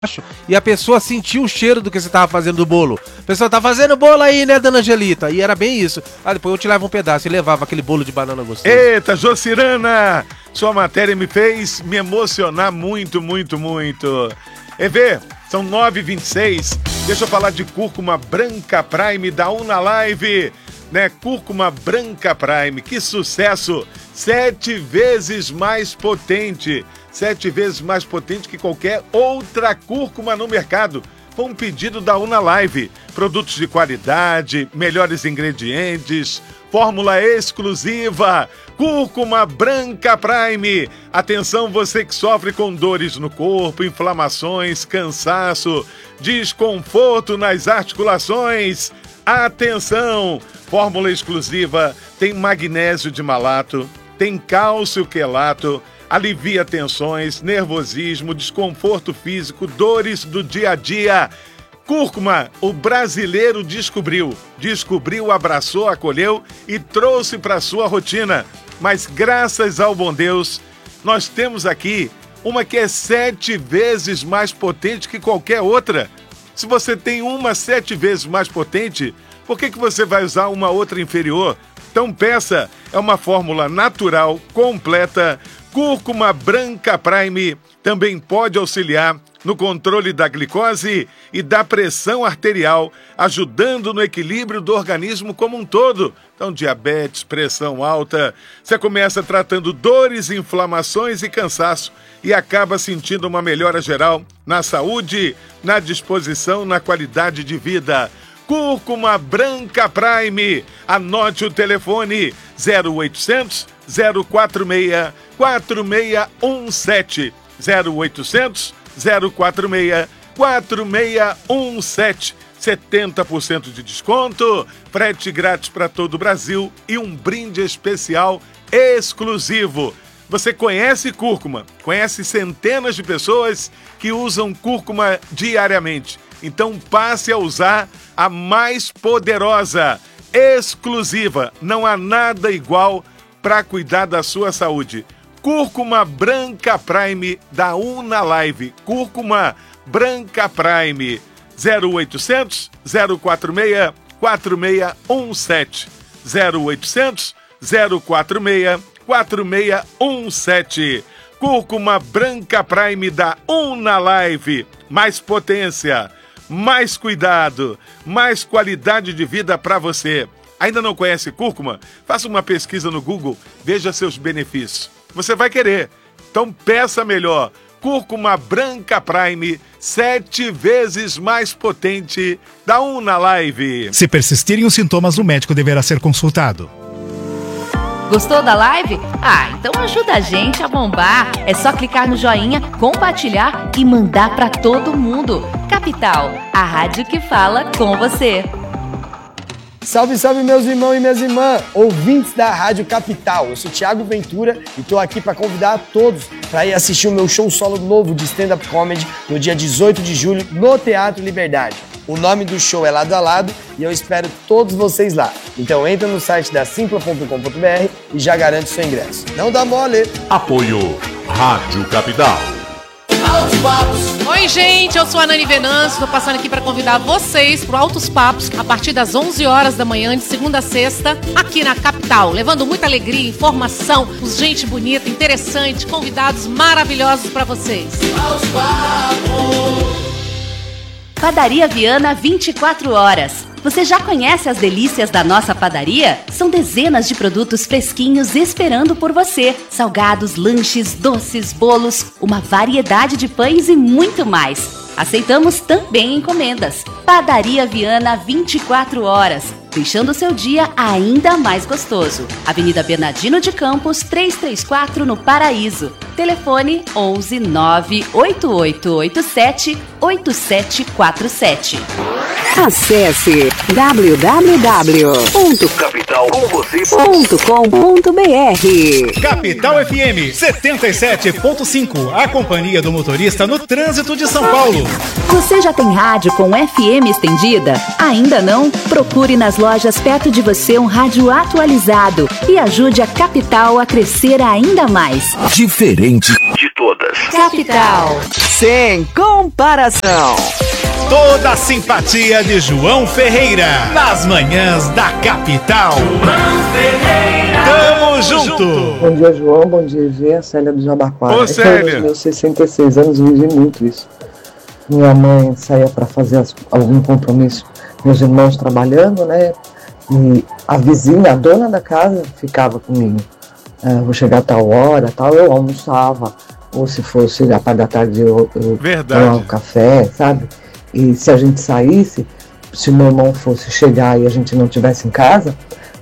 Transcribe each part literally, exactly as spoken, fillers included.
e a pessoa sentiu o cheiro do que você tava fazendo do bolo. A pessoa tá fazendo bolo aí, né, dona Angelita? E era bem isso. Ah, depois eu te levo um pedaço e levava aquele bolo de banana gostoso. Eita, Jocirana! Sua matéria me fez me emocionar muito, muito, muito. E vê, são nove e vinte e seis. Deixa eu falar de cúrcuma branca Prime da Una Live. Né, cúrcuma branca Prime, que sucesso! Sete vezes mais potente. Sete vezes mais potente que qualquer outra cúrcuma no mercado. Foi um pedido da Una Live. Produtos de qualidade, melhores ingredientes, fórmula exclusiva. Cúrcuma branca Prime. Atenção, você que sofre com dores no corpo, inflamações, cansaço, desconforto nas articulações. Atenção! Fórmula exclusiva, tem magnésio de malato, tem cálcio quelato, alivia tensões, nervosismo, desconforto físico, dores do dia a dia. Cúrcuma, o brasileiro descobriu. Descobriu, abraçou, acolheu e trouxe para sua rotina. Mas graças ao bom Deus, nós temos aqui uma que é sete vezes mais potente que qualquer outra. Se você tem uma sete vezes mais potente, por que que você vai usar uma outra inferior? Então peça, é uma fórmula natural, completa. Cúrcuma branca Prime também pode auxiliar no controle da glicose e da pressão arterial, ajudando no equilíbrio do organismo como um todo. Então, diabetes, pressão alta, você começa tratando dores, inflamações e cansaço e acaba sentindo uma melhora geral na saúde, na disposição, na qualidade de vida. Cúrcuma branca Prime. Anote o telefone zero oitocentos, zero quatro seis, quatro seis um sete. zero oitocentos, zero quatro seis, quatro seis um sete. setenta por cento de desconto, frete grátis para todo o Brasil e um brinde especial exclusivo. Você conhece cúrcuma? Conhece centenas de pessoas que usam cúrcuma diariamente. Então passe a usar a mais poderosa, exclusiva. Não há nada igual para cuidar da sua saúde. Cúrcuma branca Prime da Una Live. Cúrcuma branca Prime. zero oitocentos, zero quatro seis, quatro seis um sete. zero oitocentos, zero quatro seis, quatro seis um sete. Cúrcuma branca Prime da Una Live. Mais potência, mais cuidado, mais qualidade de vida para você. Ainda não conhece cúrcuma? Faça uma pesquisa no Google, veja seus benefícios. Você vai querer. Então peça melhor. Cúrcuma branca Prime, sete vezes mais potente da Una Live. Se persistirem os sintomas, o médico deverá ser consultado. Gostou da live? Ah, então ajuda a gente a bombar. É só clicar no joinha, compartilhar e mandar para todo mundo. Capital, a rádio que fala com você. Salve, salve meus irmãos e minhas irmãs, ouvintes da Rádio Capital. Eu sou Thiago Ventura e tô aqui para convidar a todos para ir assistir o meu show solo novo de stand-up comedy no dia dezoito de julho no Teatro Liberdade. O nome do show é Lado a Lado e eu espero todos vocês lá. Então entra no site da simpla ponto com ponto br e já garante seu ingresso. Não dá mole! Apoio Rádio Capital. Oi, gente, eu sou a Nani Venâncio, estou passando aqui para convidar vocês para o Altos Papos a partir das onze horas da manhã, de segunda a sexta, aqui na Capital, levando muita alegria, informação, gente bonita, interessante, convidados maravilhosos para vocês. Padaria Viana vinte e quatro horas. Você já conhece as delícias da nossa padaria? São dezenas de produtos fresquinhos esperando por você. Salgados, lanches, doces, bolos, uma variedade de pães e muito mais. Aceitamos também encomendas. Padaria Viana vinte e quatro horas, deixando o seu dia ainda mais gostoso. Avenida Bernardino de Campos, trezentos e trinta e quatro, no Paraíso. Telefone onze nove oito oito oito sete oito sete quatro sete. Acesse w w w ponto capital Capital com você. Ponto com ponto br. Capital F M setenta e sete ponto cinco, a companhia do motorista no trânsito de São Paulo. Você já tem rádio com F M estendida? Ainda não? Procure nas lojas perto de você um rádio atualizado e ajude a Capital a crescer ainda mais. Diferente de todas. Capital. Sem comparação. Toda a simpatia de João Ferreira, nas manhãs da Capital. Tamo junto! Bom dia, João. Bom dia, Gê. Célia do Jabaquara. Ô, Célia. Nos meus sessenta e seis anos, vivi muito isso. Minha mãe saía para fazer as, algum compromisso, meus irmãos trabalhando, né? E a vizinha, a dona da casa, ficava comigo. Ah, vou chegar a tal hora, tal, eu almoçava. Ou se fosse a parte da tarde, eu, eu tomava um café, sabe? E se a gente saísse, se o meu irmão fosse chegar e a gente não estivesse em casa,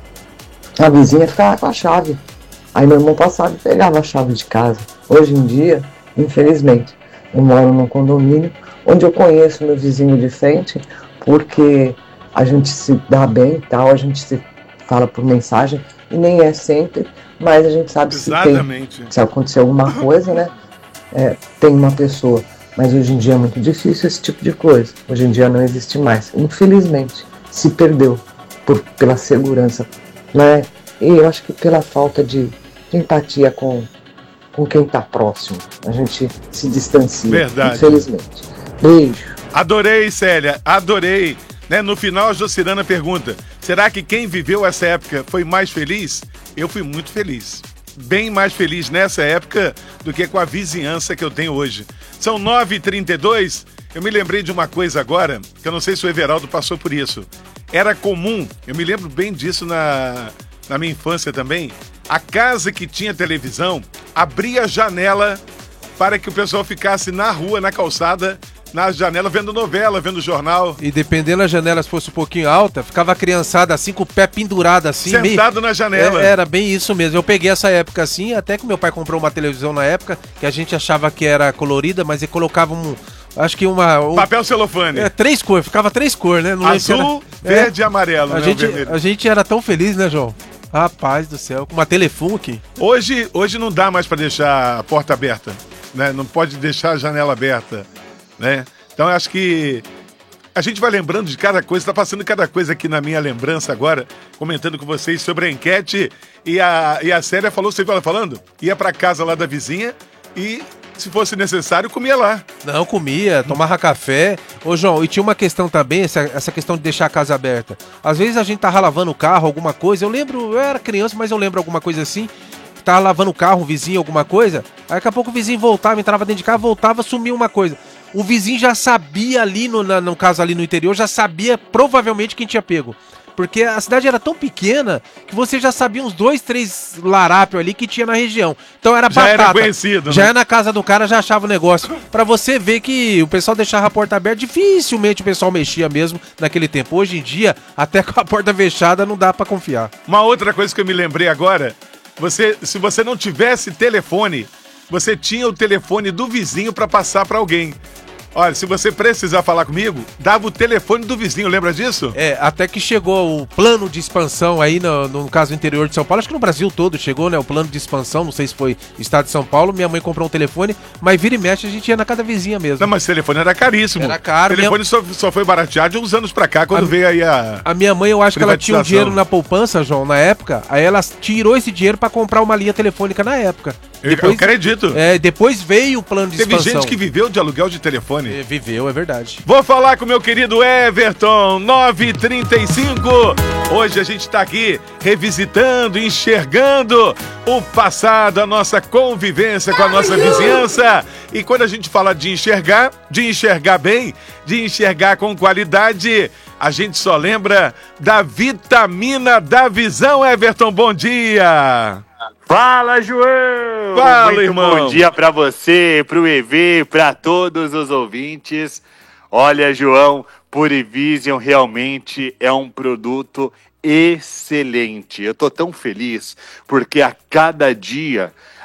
a vizinha ficava com a chave. Aí meu irmão passava e pegava a chave de casa. Hoje em dia, infelizmente, eu moro num condomínio onde eu conheço meu vizinho de frente, porque a gente se dá bem e tal, a gente se fala por mensagem, e nem é sempre, mas a gente sabe se tem, se acontecer alguma coisa, né? É, tem uma pessoa. Mas hoje em dia é muito difícil esse tipo de coisa. Hoje em dia não existe mais. Infelizmente, se perdeu por, pela segurança, né? E eu acho que pela falta de, de empatia com, com quem está próximo. A gente se distancia. Verdade. Infelizmente. Beijo. Adorei, Célia. Adorei. Né? No final, a Jocirana pergunta: será que quem viveu essa época foi mais feliz? Eu fui muito feliz. Bem mais feliz nessa época do que com a vizinhança que eu tenho hoje. São nove e trinta e dois, eu me lembrei de uma coisa agora, que eu não sei se o Everaldo passou por isso. Era comum, eu me lembro bem disso na, na minha infância também, a casa que tinha televisão abria a janela para que o pessoal ficasse na rua, na calçada, na janela, vendo novela, vendo jornal. E dependendo da janela, se fosse um pouquinho alta, ficava a criançada assim, com o pé pendurado assim. Sentado meio... na janela. É, era bem isso mesmo. Eu peguei essa época assim, até que meu pai comprou uma televisão na época, que a gente achava que era colorida, mas ele colocava um... Acho que uma... Um... Papel celofane. É, três cores, ficava três cores, né? Não Azul, era... verde é. e amarelo, a né? Gente, a gente era tão feliz, né, João? Rapaz do céu, com uma Telefunk. Hoje, hoje não dá mais para deixar a porta aberta, né? Não pode deixar a janela aberta, né? Então eu acho que a gente vai lembrando de cada coisa, está passando cada coisa aqui na minha lembrança agora, comentando com vocês sobre a enquete, e a, e a Célia falou, você viu ela falando? Ia para casa lá da vizinha e, se fosse necessário, comia lá. Não, comia, tomava café. Ô, João, e tinha uma questão também, essa, essa questão de deixar a casa aberta. Às vezes a gente tava lavando o carro, alguma coisa, eu lembro, eu era criança, mas eu lembro alguma coisa assim, tava lavando o carro, um vizinho, alguma coisa, aí daqui a pouco o vizinho voltava, entrava dentro de casa, voltava, sumia uma coisa. O vizinho já sabia ali, no, na, no caso ali no interior, já sabia provavelmente quem tinha pego. Porque a cidade era tão pequena que você já sabia uns dois, três larápios ali que tinha na região. Então era já batata. Era conhecido, já né? ia na casa do cara, já achava o negócio. Pra você ver que o pessoal deixava a porta aberta, dificilmente o pessoal mexia mesmo naquele tempo. Hoje em dia, até com a porta fechada, não dá pra confiar. Uma outra coisa que eu me lembrei agora, você, se você não tivesse telefone, você tinha o telefone do vizinho pra passar pra alguém. Olha, se você precisar falar comigo, dava o telefone do vizinho, lembra disso? É, até que chegou o plano de expansão aí, no, no caso, interior de São Paulo. Acho que no Brasil todo chegou, né, o plano de expansão, não sei se foi estado de São Paulo. Minha mãe comprou um telefone, mas vira e mexe a gente ia na casa da vizinha mesmo. Não, mas o telefone era caríssimo. Era caro. O telefone minha... só, só foi barateado de uns anos pra cá, quando a, veio aí a... A minha mãe, eu acho que ela tinha um dinheiro na poupança, João, na época. Aí ela tirou esse dinheiro pra comprar uma linha telefônica na época. Depois, eu acredito. É, depois veio o plano de Teve expansão. Teve gente que viveu de aluguel de telefone. É, viveu, é verdade. Vou falar com o meu querido Everton, nove e trinta e cinco. Hoje a gente tá aqui revisitando, enxergando o passado, a nossa convivência com a nossa vizinhança. E quando a gente fala de enxergar, de enxergar bem, de enxergar com qualidade, a gente só lembra da vitamina da visão. Everton, bom dia! Fala, João! Fala, Muito irmão! Bom dia pra você, pro E V, pra todos os ouvintes. Olha, João, Purivision realmente é um produto excelente. Eu tô tão feliz porque a cada dia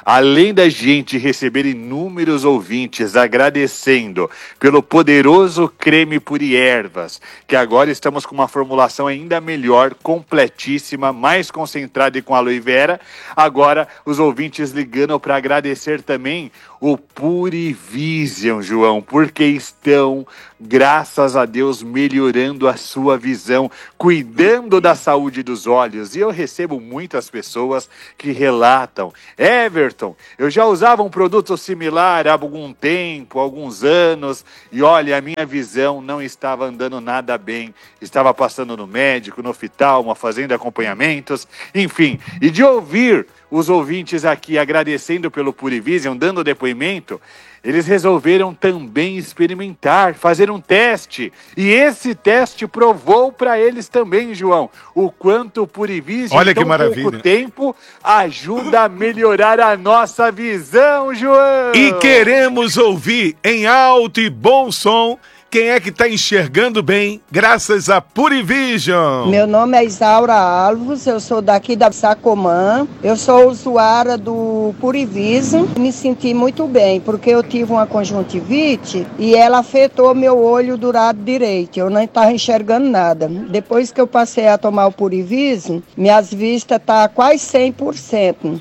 além da gente receber inúmeros ouvintes agradecendo pelo poderoso creme Puri Ervas, que agora estamos com uma formulação ainda melhor, completíssima, mais concentrada e com aloe vera, agora os ouvintes ligando para agradecer também o Purivision, João, porque estão, graças a Deus, melhorando a sua visão, cuidando da saúde dos olhos. E eu recebo muitas pessoas que relatam: Everton, eu já usava um produto similar há algum tempo, alguns anos, e olha, a minha visão não estava andando nada bem. Estava passando no médico, no oftalmo, fazendo acompanhamentos, enfim. E de ouvir os ouvintes aqui agradecendo pelo Purivision, dando depoimento, eles resolveram também experimentar, fazer um teste. E esse teste provou para eles também, João, o quanto o Purivision, Olha em tão que maravilha, pouco tempo, ajuda a melhorar a nossa visão, João. E queremos ouvir em alto e bom som quem é que está enxergando bem graças a Purivision. Meu nome é Isaura Alves, eu sou daqui da Sacomã, eu sou usuária do Purivision. Me senti muito bem, porque eu tive uma conjuntivite e ela afetou meu olho do lado direito, eu não estava enxergando nada. Depois que eu passei a tomar o Purivision, minhas vistas estão tá quase cem por cento.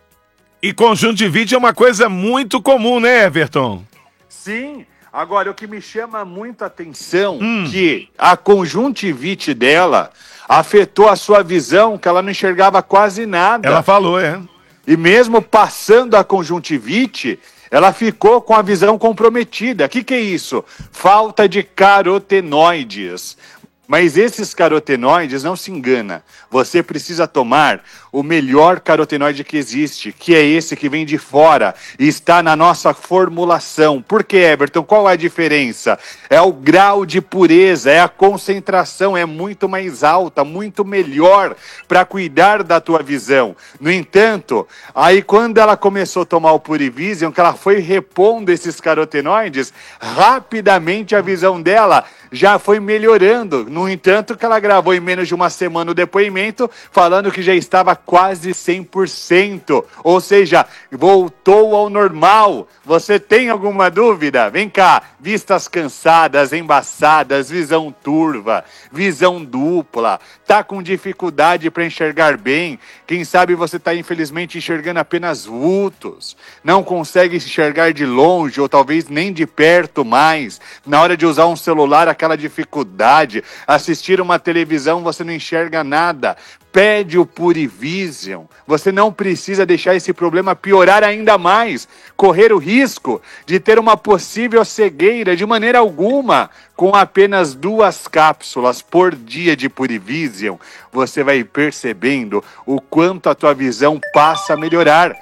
E conjuntivite é uma coisa muito comum, né, Everton? Sim. Agora, o que me chama muito a atenção hum. que a conjuntivite dela afetou a sua visão, que ela não enxergava quase nada. Ela falou, é. E mesmo passando a conjuntivite, ela ficou com a visão comprometida. O que, que é isso? Falta de carotenoides. Mas esses carotenoides, não se engana, você precisa tomar o melhor carotenoide que existe, que é esse que vem de fora e está na nossa formulação. Por que, Everton? Qual é a diferença? É o grau de pureza, é a concentração, é muito mais alta, muito melhor para cuidar da tua visão. No entanto, aí quando ela começou a tomar o Purivision, que ela foi repondo esses carotenoides, rapidamente a visão dela já foi melhorando. No entanto, que ela gravou em menos de uma semana o depoimento, falando que já estava quase cem por cento. Ou seja, voltou ao normal. Você tem alguma dúvida? Vem cá. Vistas cansadas, embaçadas, visão turva, visão dupla, tá com dificuldade para enxergar bem. Quem sabe você tá infelizmente enxergando apenas vultos. Não consegue enxergar de longe ou talvez nem de perto mais. Na hora de usar um celular, aquela dificuldade. Assistir uma televisão, você não enxerga nada. Pede o Purivision. Você não precisa deixar esse problema piorar ainda mais, correr o risco de ter uma possível cegueira de maneira alguma. Com apenas duas cápsulas por dia de Purivision, você vai percebendo o quanto a tua visão passa a melhorar.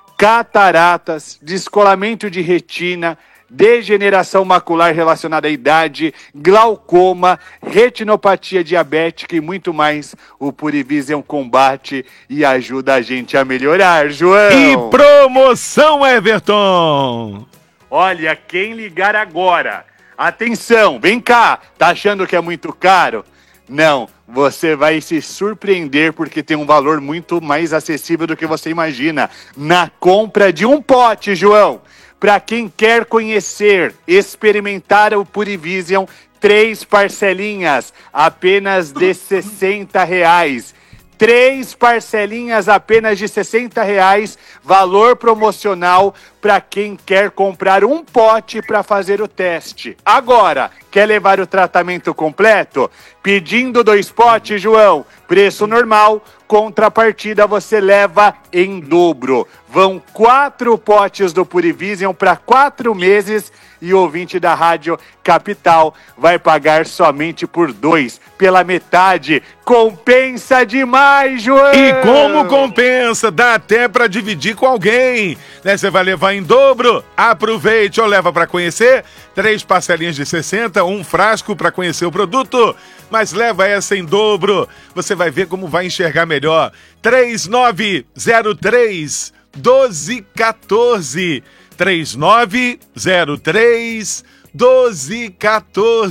Cataratas, descolamento de retina, degeneração macular relacionada à idade, glaucoma, retinopatia diabética e muito mais, o Purivision combate e ajuda a gente a melhorar, João. E promoção, Everton! Olha, quem ligar agora, atenção, vem cá, tá achando que é muito caro? Não, você vai se surpreender porque tem um valor muito mais acessível do que você imagina. Na compra de um pote, João. Para quem quer conhecer, experimentar o Purivision, três parcelinhas, apenas de sessenta reais. Três parcelinhas apenas de sessenta reais, valor promocional para quem quer comprar um pote para fazer o teste. Agora, quer levar o tratamento completo? Pedindo dois potes, João, preço normal, contrapartida você leva em dobro. Vão quatro potes do Purivision para quatro meses e o ouvinte da Rádio Capital vai pagar somente por dois, pela metade. Compensa demais, João! E como compensa? Dá até para dividir com alguém, né? Você vai levar em dobro? Aproveite ou leva para conhecer. Três parcelinhas de sessenta, um frasco para conhecer o produto, mas leva essa em dobro. Você vai ver como vai enxergar melhor. três nove zero três, um dois um quatro. três nove zero três, um dois um quatro.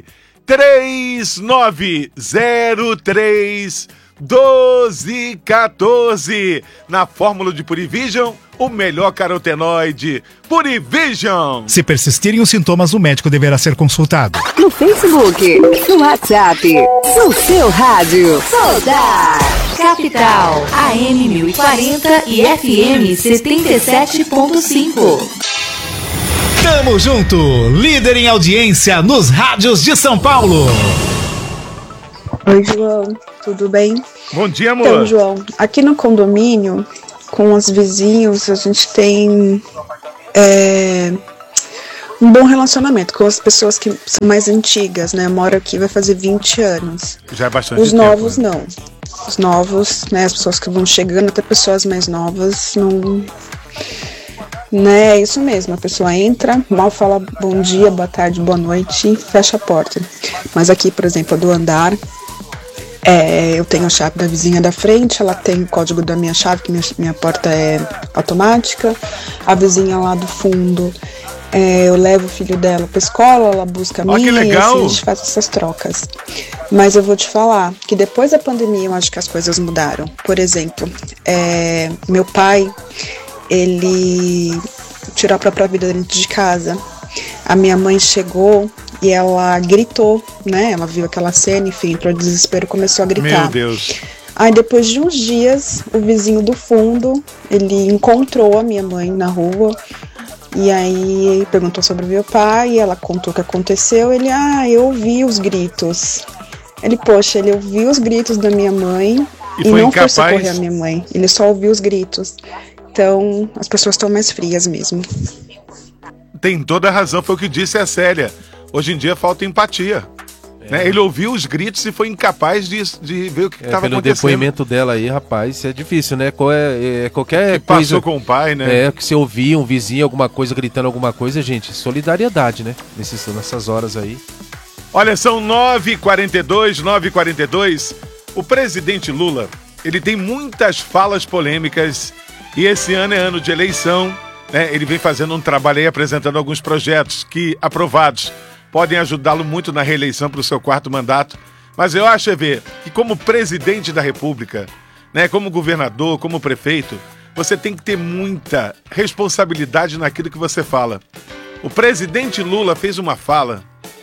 três nove zero três, um dois um quatro. Na fórmula de Purivision, o melhor carotenoide, Purivision. Se persistirem os sintomas, o médico deverá ser consultado. No Facebook, no WhatsApp, no seu rádio. Soldar. Capital, A M mil e quarenta e F M setenta e sete ponto cinco. Tamo junto, líder em audiência nos rádios de São Paulo. Oi, João, tudo bem? Bom dia, amor. Então, João, aqui no condomínio, com os vizinhos, a gente tem é, um bom relacionamento com as pessoas que são mais antigas, né? Eu moro aqui, vai fazer vinte anos. Já é bastante Os tempo, novos, né? não. Os novos, né? As pessoas que vão chegando, até pessoas mais novas, não... Né, é isso mesmo, a pessoa entra, mal fala bom dia, boa tarde, boa noite e fecha a porta. Mas aqui, por exemplo, do andar, é, eu tenho a chave da vizinha da frente, ela tem o código da minha chave, que minha, minha porta é automática. A vizinha lá do fundo, é, eu levo o filho dela pra escola, ela busca a minha, oh, que legal. E assim a gente faz essas trocas. Mas eu vou te falar que depois da pandemia eu acho que as coisas mudaram. Por exemplo, é, meu pai... ele tirou a própria vida dentro de casa. A minha mãe chegou e ela gritou, né? Ela viu aquela cena, enfim, entrou em desespero e começou a gritar. Meu Deus. Aí depois de uns dias, o vizinho do fundo, ele encontrou a minha mãe na rua. E aí perguntou sobre o meu pai, e ela contou o que aconteceu. Ele, ah, eu ouvi os gritos. Ele, poxa, ele ouviu os gritos da minha mãe e, e não incapaz... foi socorrer a minha mãe. Ele só ouviu os gritos. Então, as pessoas estão mais frias mesmo. Tem toda a razão, foi o que disse a Célia. Hoje em dia falta empatia. É. Né? Ele ouviu os gritos e foi incapaz de, de ver o que estava é, pelo acontecendo. depoimento dela aí, rapaz, é difícil, né? Qual é, é, qualquer que coisa... passou com o pai, né? É, que você ouvir um vizinho, alguma coisa, gritando alguma coisa, gente, solidariedade, né? Nesses, nessas horas aí. Olha, são nove e quarenta e dois, nove e quarenta e dois. O presidente Lula, ele tem muitas falas polêmicas. E esse ano é ano de eleição, né? Ele vem fazendo um trabalho aí, apresentando alguns projetos que, aprovados, podem ajudá-lo muito na reeleição para o seu quarto mandato. Mas eu acho, Evê, que como presidente da República, né, como governador, como prefeito, você tem que ter muita responsabilidade naquilo que você fala. O presidente Lula fez uma fala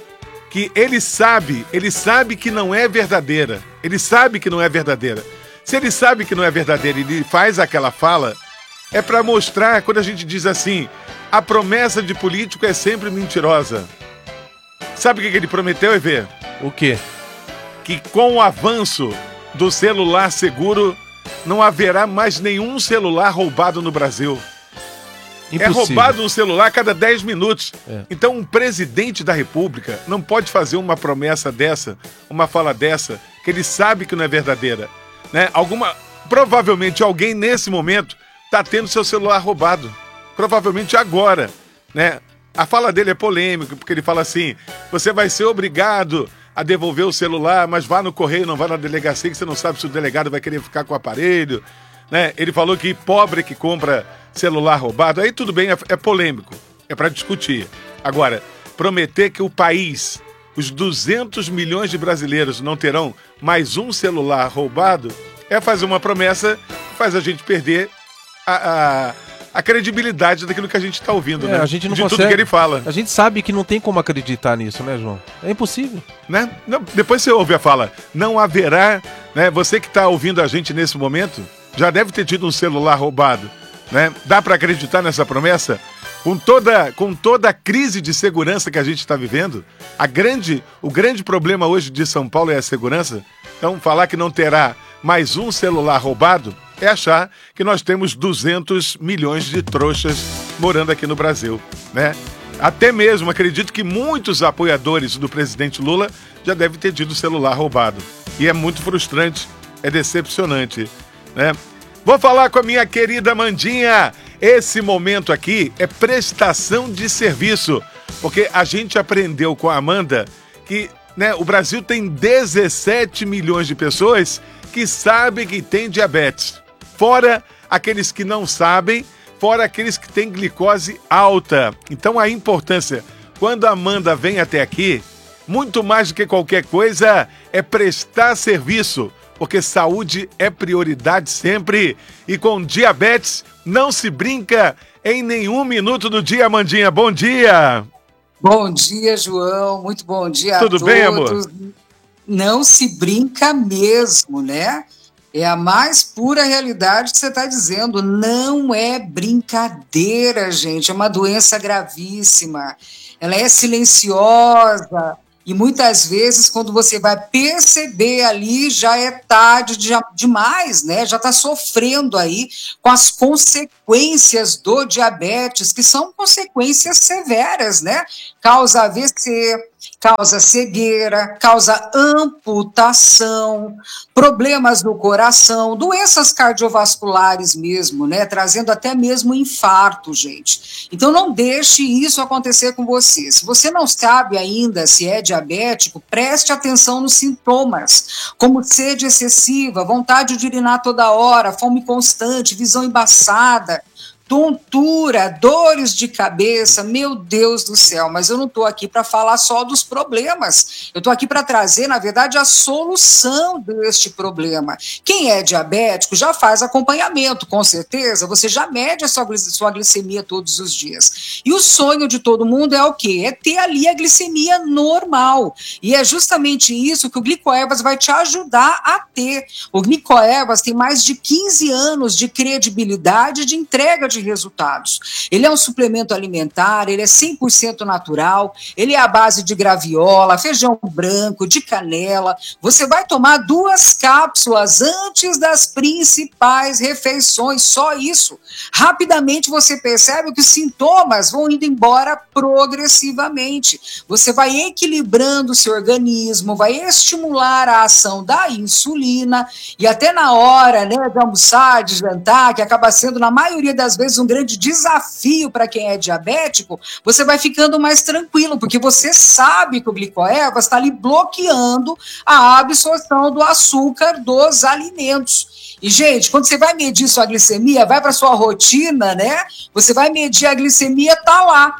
que ele sabe, ele sabe que não é verdadeira. Ele sabe que não é verdadeira. Se ele sabe que não é verdadeiro e ele faz aquela fala, é para mostrar, quando a gente diz assim, a promessa de político é sempre mentirosa. Sabe o que ele prometeu, Evê? O quê? Que com o avanço do celular seguro, não haverá mais nenhum celular roubado no Brasil. Impossível. É roubado um celular a cada dez minutos. É. Então um presidente da República não pode fazer uma promessa dessa, uma fala dessa, que ele sabe que não é verdadeira. Né? Alguma, provavelmente alguém nesse momento está tendo seu celular roubado. Provavelmente agora. Né? A fala dele é polêmica, porque ele fala assim, você vai ser obrigado a devolver o celular, mas vá no correio, não vá na delegacia, que você não sabe se o delegado vai querer ficar com o aparelho. Né? Ele falou que pobre que compra celular roubado, aí tudo bem, é, é polêmico, é para discutir. Agora, prometer que o país, os duzentos milhões de brasileiros não terão mais um celular roubado, é fazer uma promessa que faz a gente perder a, a, a credibilidade daquilo que a gente está ouvindo, é, né? A gente não de consegue, tudo que ele fala. A gente sabe que não tem como acreditar nisso, né, João? É impossível. Né? Não, depois você ouve a fala, não haverá, né? Você que está ouvindo a gente nesse momento, já deve ter tido um celular roubado, né? Dá para acreditar nessa promessa? Com toda, com toda a crise de segurança que a gente está vivendo, a grande, o grande problema hoje de São Paulo é a segurança. Então, falar que não terá mais um celular roubado é achar que nós temos duzentos milhões de trouxas morando aqui no Brasil, né? Até mesmo, acredito que muitos apoiadores do presidente Lula já devem ter tido celular roubado. E é muito frustrante, é decepcionante, né? Vou falar com a minha querida Mandinha. Esse momento aqui é prestação de serviço, porque a gente aprendeu com a Amanda que, né, o Brasil tem dezessete milhões de pessoas que sabem que tem diabetes. Fora aqueles que não sabem, fora aqueles que têm glicose alta. Então a importância, quando a Amanda vem até aqui, muito mais do que qualquer coisa, é prestar serviço. Porque saúde é prioridade sempre. E com diabetes, não se brinca em nenhum minuto do dia, Amandinha. Bom dia. Bom dia, João. Muito bom dia a Tudo todos. bem, amor? Não se brinca mesmo, né? É a mais pura realidade que você está dizendo. Não é brincadeira, gente. É uma doença gravíssima. Ela é silenciosa. E muitas vezes, quando você vai perceber ali, já é tarde de, demais, né? Já está sofrendo aí com as consequências do diabetes, que são consequências severas, né? Causa A V C, causa cegueira, causa amputação, problemas no coração, doenças cardiovasculares mesmo, né? Trazendo até mesmo infarto, gente. Então não deixe isso acontecer com você. Se você não sabe ainda se é diabético, preste atenção nos sintomas, como sede excessiva, vontade de urinar toda hora, fome constante, visão embaçada, tontura, dores de cabeça, meu Deus do céu, mas eu não estou aqui para falar só dos problemas, eu estou aqui para trazer, na verdade, a solução deste problema. Quem é diabético já faz acompanhamento, com certeza, você já mede a sua, sua glicemia todos os dias. E o sonho de todo mundo é o quê? É ter ali a glicemia normal, e é justamente isso que o Glicoervas vai te ajudar a ter. O Glicoervas tem mais de quinze anos de credibilidade de entrega de de resultados. Ele é um suplemento alimentar, ele é cem por cento natural, ele é à base de graviola, feijão branco, de canela. Você vai tomar duas cápsulas antes das principais refeições, só isso. Rapidamente você percebe que os sintomas vão indo embora progressivamente. Você vai equilibrando o seu organismo, vai estimular a ação da insulina e até na hora, né, de almoçar, de jantar, que acaba sendo na maioria das vezes um grande desafio para quem é diabético, você vai ficando mais tranquilo, porque você sabe que o Glicoervas está ali bloqueando a absorção do açúcar dos alimentos. E, gente, quando você vai medir sua glicemia, vai para sua rotina, né? Você vai medir a glicemia, tá lá,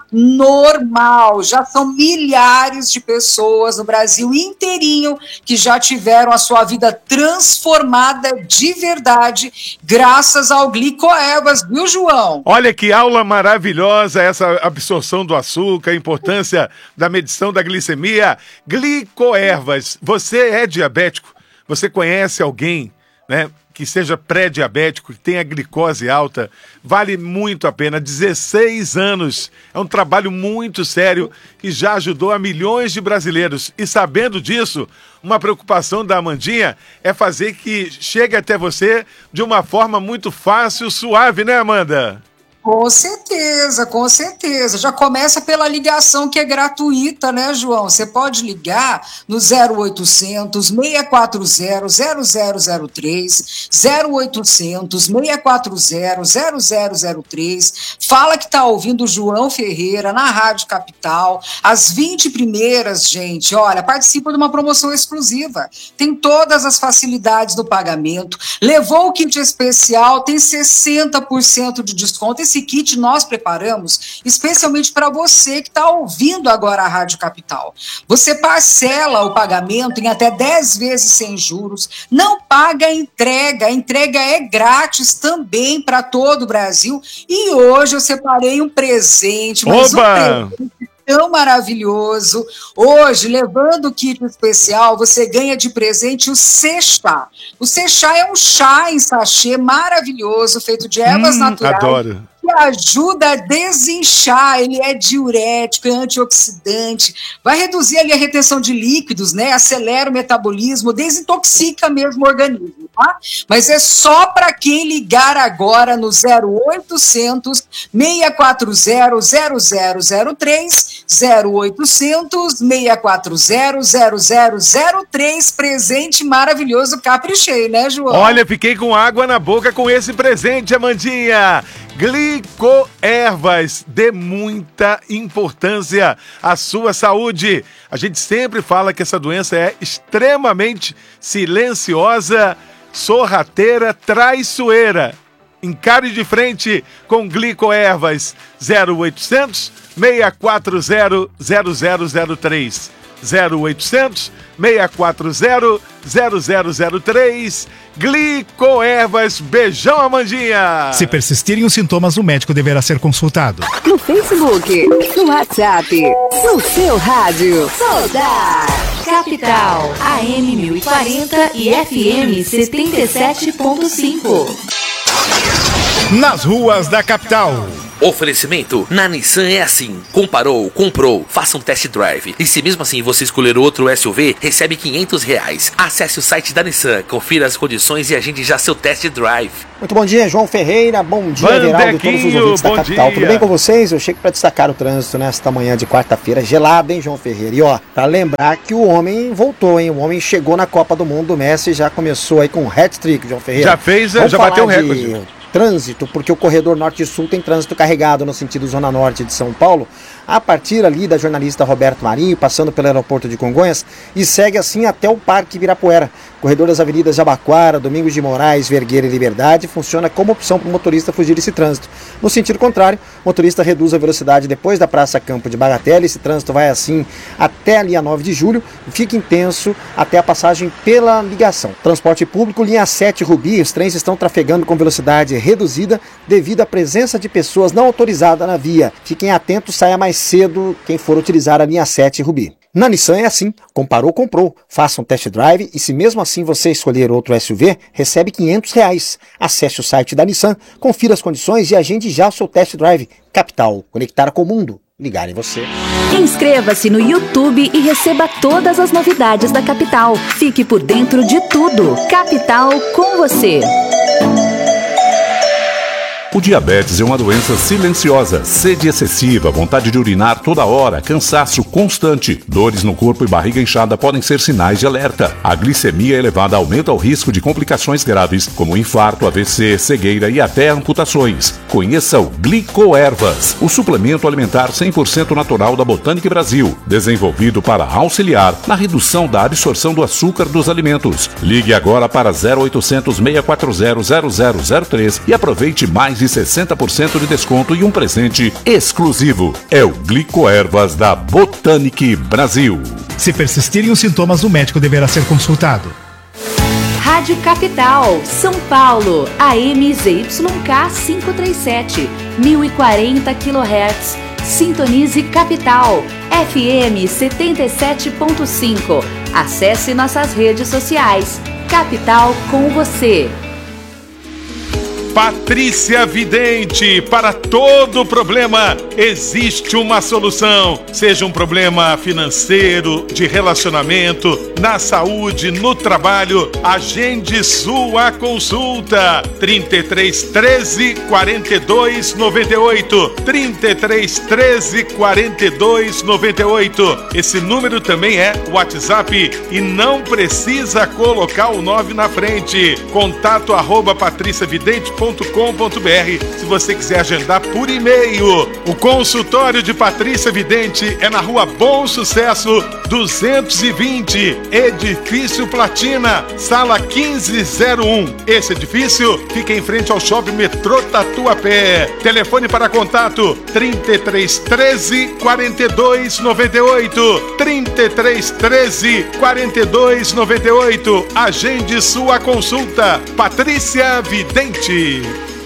normal. Já são milhares de pessoas no Brasil inteirinho que já tiveram a sua vida transformada de verdade, graças ao Glicoervas, viu, João? Olha que aula maravilhosa essa absorção do açúcar, a importância da medição da glicemia. Glicoervas, você é diabético? Você conhece alguém, né, que seja pré-diabético, que tenha glicose alta? Vale muito a pena. dezesseis anos. É um trabalho muito sério que já ajudou a milhões de brasileiros. E sabendo disso, uma preocupação da Amandinha é fazer que chegue até você de uma forma muito fácil, suave, né, Amanda? Com certeza, com certeza. Já começa pela ligação que é gratuita, né, João? Você pode ligar no zero oitocentos, seis quatro zero, zero zero zero três, zero oitocentos, seis quatro zero, zero zero zero três. Fala que tá ouvindo o João Ferreira na Rádio Capital. As vinte primeiras, gente, olha, participa de uma promoção exclusiva. Tem todas as facilidades do pagamento. Levou o kit especial, tem sessenta por cento de desconto. Esse kit nós preparamos especialmente para você que está ouvindo agora a Rádio Capital. Você parcela o pagamento em até dez vezes sem juros, não paga a entrega, a entrega é grátis também para todo o Brasil. E hoje eu separei um presente, mas Oba! um presente tão maravilhoso. Hoje, levando o kit especial, você ganha de presente o C-Chá. O C-Chá é um chá em sachê maravilhoso, feito de ervas hum, naturais. Adoro. Que ajuda a desinchar, ele é diurético, é antioxidante, vai reduzir ali a retenção de líquidos, né? Acelera o metabolismo, desintoxica mesmo o organismo, tá? Mas é só para quem ligar agora no zero oitocentos, seis quatro zero, zero zero zero três, zero oitocentos, seis quatro zero, zero zero zero três, presente maravilhoso, caprichei, né, João? Olha, fiquei com água na boca com esse presente, Amandinha. Glicoervas, dê muita importância à sua saúde. A gente sempre fala que essa doença é extremamente silenciosa, sorrateira, traiçoeira. Encare de frente com Glicoervas. Zero oitocentos, seis quatro zero, zero zero zero três. zero oitocentos, seis quatro zero, zero zero zero três. Glicoervas, beijão, Amandinha! Se persistirem os sintomas, o médico deverá ser consultado. No Facebook, no WhatsApp, no seu rádio. Soldar. Capital, A M mil e quarenta e F M setenta e sete ponto cinco. Nas ruas da capital. Oferecimento, na Nissan é assim, comparou, comprou, faça um test drive, e se mesmo assim você escolher outro S U V, recebe quinhentos reais. Acesse o site da Nissan, confira as condições e agende já seu test drive. Muito bom dia, João Ferreira, bom dia, Everaldo e todos os ouvintes da capital. Dia. Tudo bem com vocês? Eu chego para destacar o trânsito nesta manhã de quarta-feira, gelada, hein, João Ferreira? E ó, para lembrar que o homem voltou, hein, o homem chegou na Copa do Mundo, o Messi já começou aí com um hat-trick, João Ferreira. Já fez, Vamos já bateu o recorde. De... trânsito, porque o corredor norte e sul tem trânsito carregado no sentido zona norte de São Paulo, a partir ali da jornalista Roberto Marinho, passando pelo aeroporto de Congonhas e segue assim até o Parque Ibirapuera. Corredor das avenidas Jabaquara, Domingos de Moraes, Vergueira e Liberdade funciona como opção para o motorista fugir desse trânsito. No sentido contrário, o motorista reduz a velocidade depois da Praça Campo de Bagatella. Esse trânsito vai assim até ali a nove de julho e fica intenso até a passagem pela ligação. Transporte público, linha sete Rubi, os trens estão trafegando com velocidade reduzida devido à presença de pessoas não autorizadas na via. Fiquem atentos, saia mais cedo quem for utilizar a linha sete Rubi. Na Nissan é assim, comparou, comprou. Faça um test drive e se mesmo assim você escolher outro S U V, recebe quinhentos reais. Acesse o site da Nissan, confira as condições e agende já o seu test drive. Capital, conectar com o mundo, ligar em você. Inscreva-se no YouTube e receba todas as novidades da Capital. Fique por dentro de tudo. Capital com você. O diabetes é uma doença silenciosa, sede excessiva, vontade de urinar toda hora, cansaço constante, dores no corpo e barriga inchada podem ser sinais de alerta. A glicemia elevada aumenta o risco de complicações graves, como infarto, A V C, cegueira e até amputações. Conheça o Glicoervas, o suplemento alimentar cem por cento natural da Botânica Brasil, desenvolvido para auxiliar na redução da absorção do açúcar dos alimentos. Ligue agora para zero oitocentos, seis quatro zero, zero zero zero três e aproveite mais de sessenta por cento de desconto e um presente exclusivo. É o Glicoervas da Botânica Brasil. Se persistirem os sintomas, o médico deverá ser consultado. Rádio Capital, São Paulo, A M Z Y K quinhentos e trinta e sete, mil e quarenta quilohertz. Sintonize Capital, F M setenta e sete ponto cinco. Acesse nossas redes sociais. Capital com você. Patrícia Vidente, para todo problema existe uma solução. Seja um problema financeiro, de relacionamento, na saúde, no trabalho, agende sua consulta. trinta e três, treze, quarenta e dois, noventa e oito. trinta e três, treze, quarenta e dois, noventa e oito. Esse número também é WhatsApp e não precisa colocar o nove na frente. Contato arroba patriciavidente ponto com ponto b r se você quiser agendar por e-mail. O consultório de Patrícia Vidente é na Rua Bom Sucesso duzentos e vinte, Edifício Platina, sala quinze zero um. Esse edifício fica em frente ao Shopping Metrô Tatuapé. Telefone para contato trinta e três, treze, quarenta e dois, noventa e oito. trinta e três, treze, quarenta e dois, noventa e oito. Agende sua consulta. Patrícia Vidente.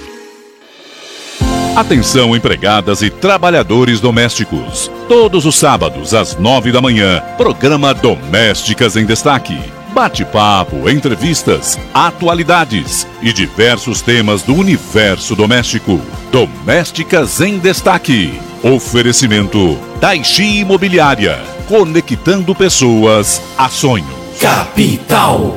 Atenção, empregadas e trabalhadores domésticos. Todos os sábados, às nove da manhã, programa Domésticas em Destaque. Bate-papo, entrevistas, atualidades e diversos temas do universo doméstico. Domésticas em Destaque. Oferecimento Daichi Imobiliária. Conectando pessoas a sonhos. Capital.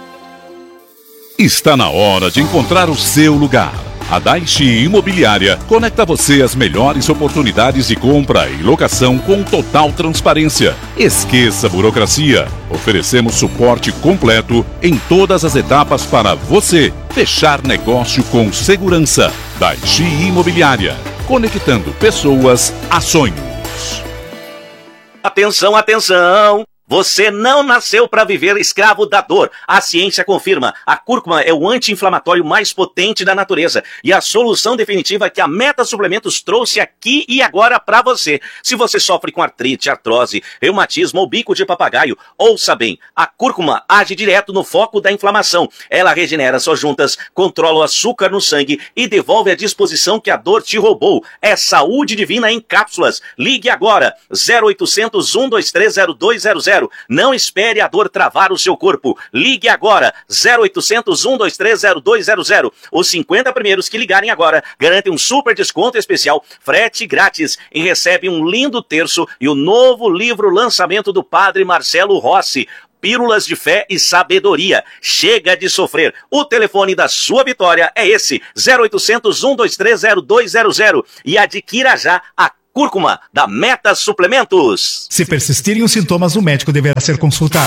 Está na hora de encontrar o seu lugar. A Daichi Imobiliária conecta você às melhores oportunidades de compra e locação com total transparência. Esqueça a burocracia. Oferecemos suporte completo em todas as etapas para você fechar negócio com segurança. Daichi Imobiliária, conectando pessoas a sonhos. Atenção, atenção! Você não nasceu para viver escravo da dor. A ciência confirma. A cúrcuma é o anti-inflamatório mais potente da natureza e a solução definitiva que a Meta Suplementos trouxe aqui e agora para você. Se você sofre com artrite, artrose, reumatismo ou bico de papagaio, ouça bem. A cúrcuma age direto no foco da inflamação. Ela regenera suas juntas, controla o açúcar no sangue e devolve a disposição que a dor te roubou. É saúde divina em cápsulas. Ligue agora. zero oitocentos, um dois três, zero dois zero zero. Não espere a dor travar o seu corpo. Ligue agora. zero oitocentos, um dois três, zero dois zero zero. Os cinquenta primeiros que ligarem agora garantem um super desconto especial, frete grátis e recebem um lindo terço e o novo livro lançamento do Padre Marcelo Rossi. Pílulas de Fé e Sabedoria. Chega de sofrer. O telefone da sua vitória é esse. zero oitocentos, um dois três, zero dois zero zero. E adquira já a cúrcuma da Meta Suplementos. Se persistirem os sintomas, o médico deverá ser consultado.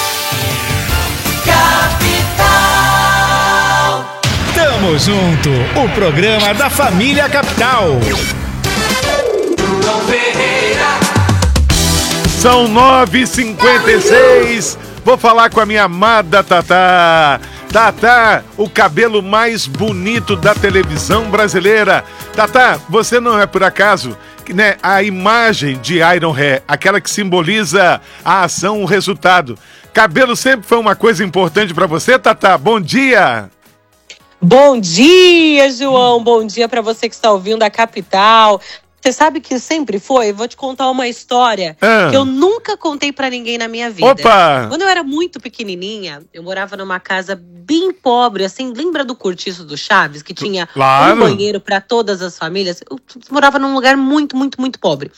Capital. Tamo junto, o programa da família Capital. São nove e cinquenta e seis. Vou falar com a minha amada Tatá. Tatá, o cabelo mais bonito da televisão brasileira. Tatá, você não é por acaso, né, a imagem de Iron Hair, aquela que simboliza a ação, o resultado. Cabelo sempre foi uma coisa importante pra você, Tatá? Bom dia! Bom dia, João! Bom dia pra você que está ouvindo a Capital. Você sabe que sempre foi? Vou te contar uma história ah. que eu nunca contei pra ninguém na minha vida. Opa! Quando eu era muito pequenininha, eu morava numa casa bem pobre, assim, lembra do Cortiço do Chaves? Que tinha claro. um banheiro pra todas as famílias? Eu morava num lugar muito, muito, muito pobre.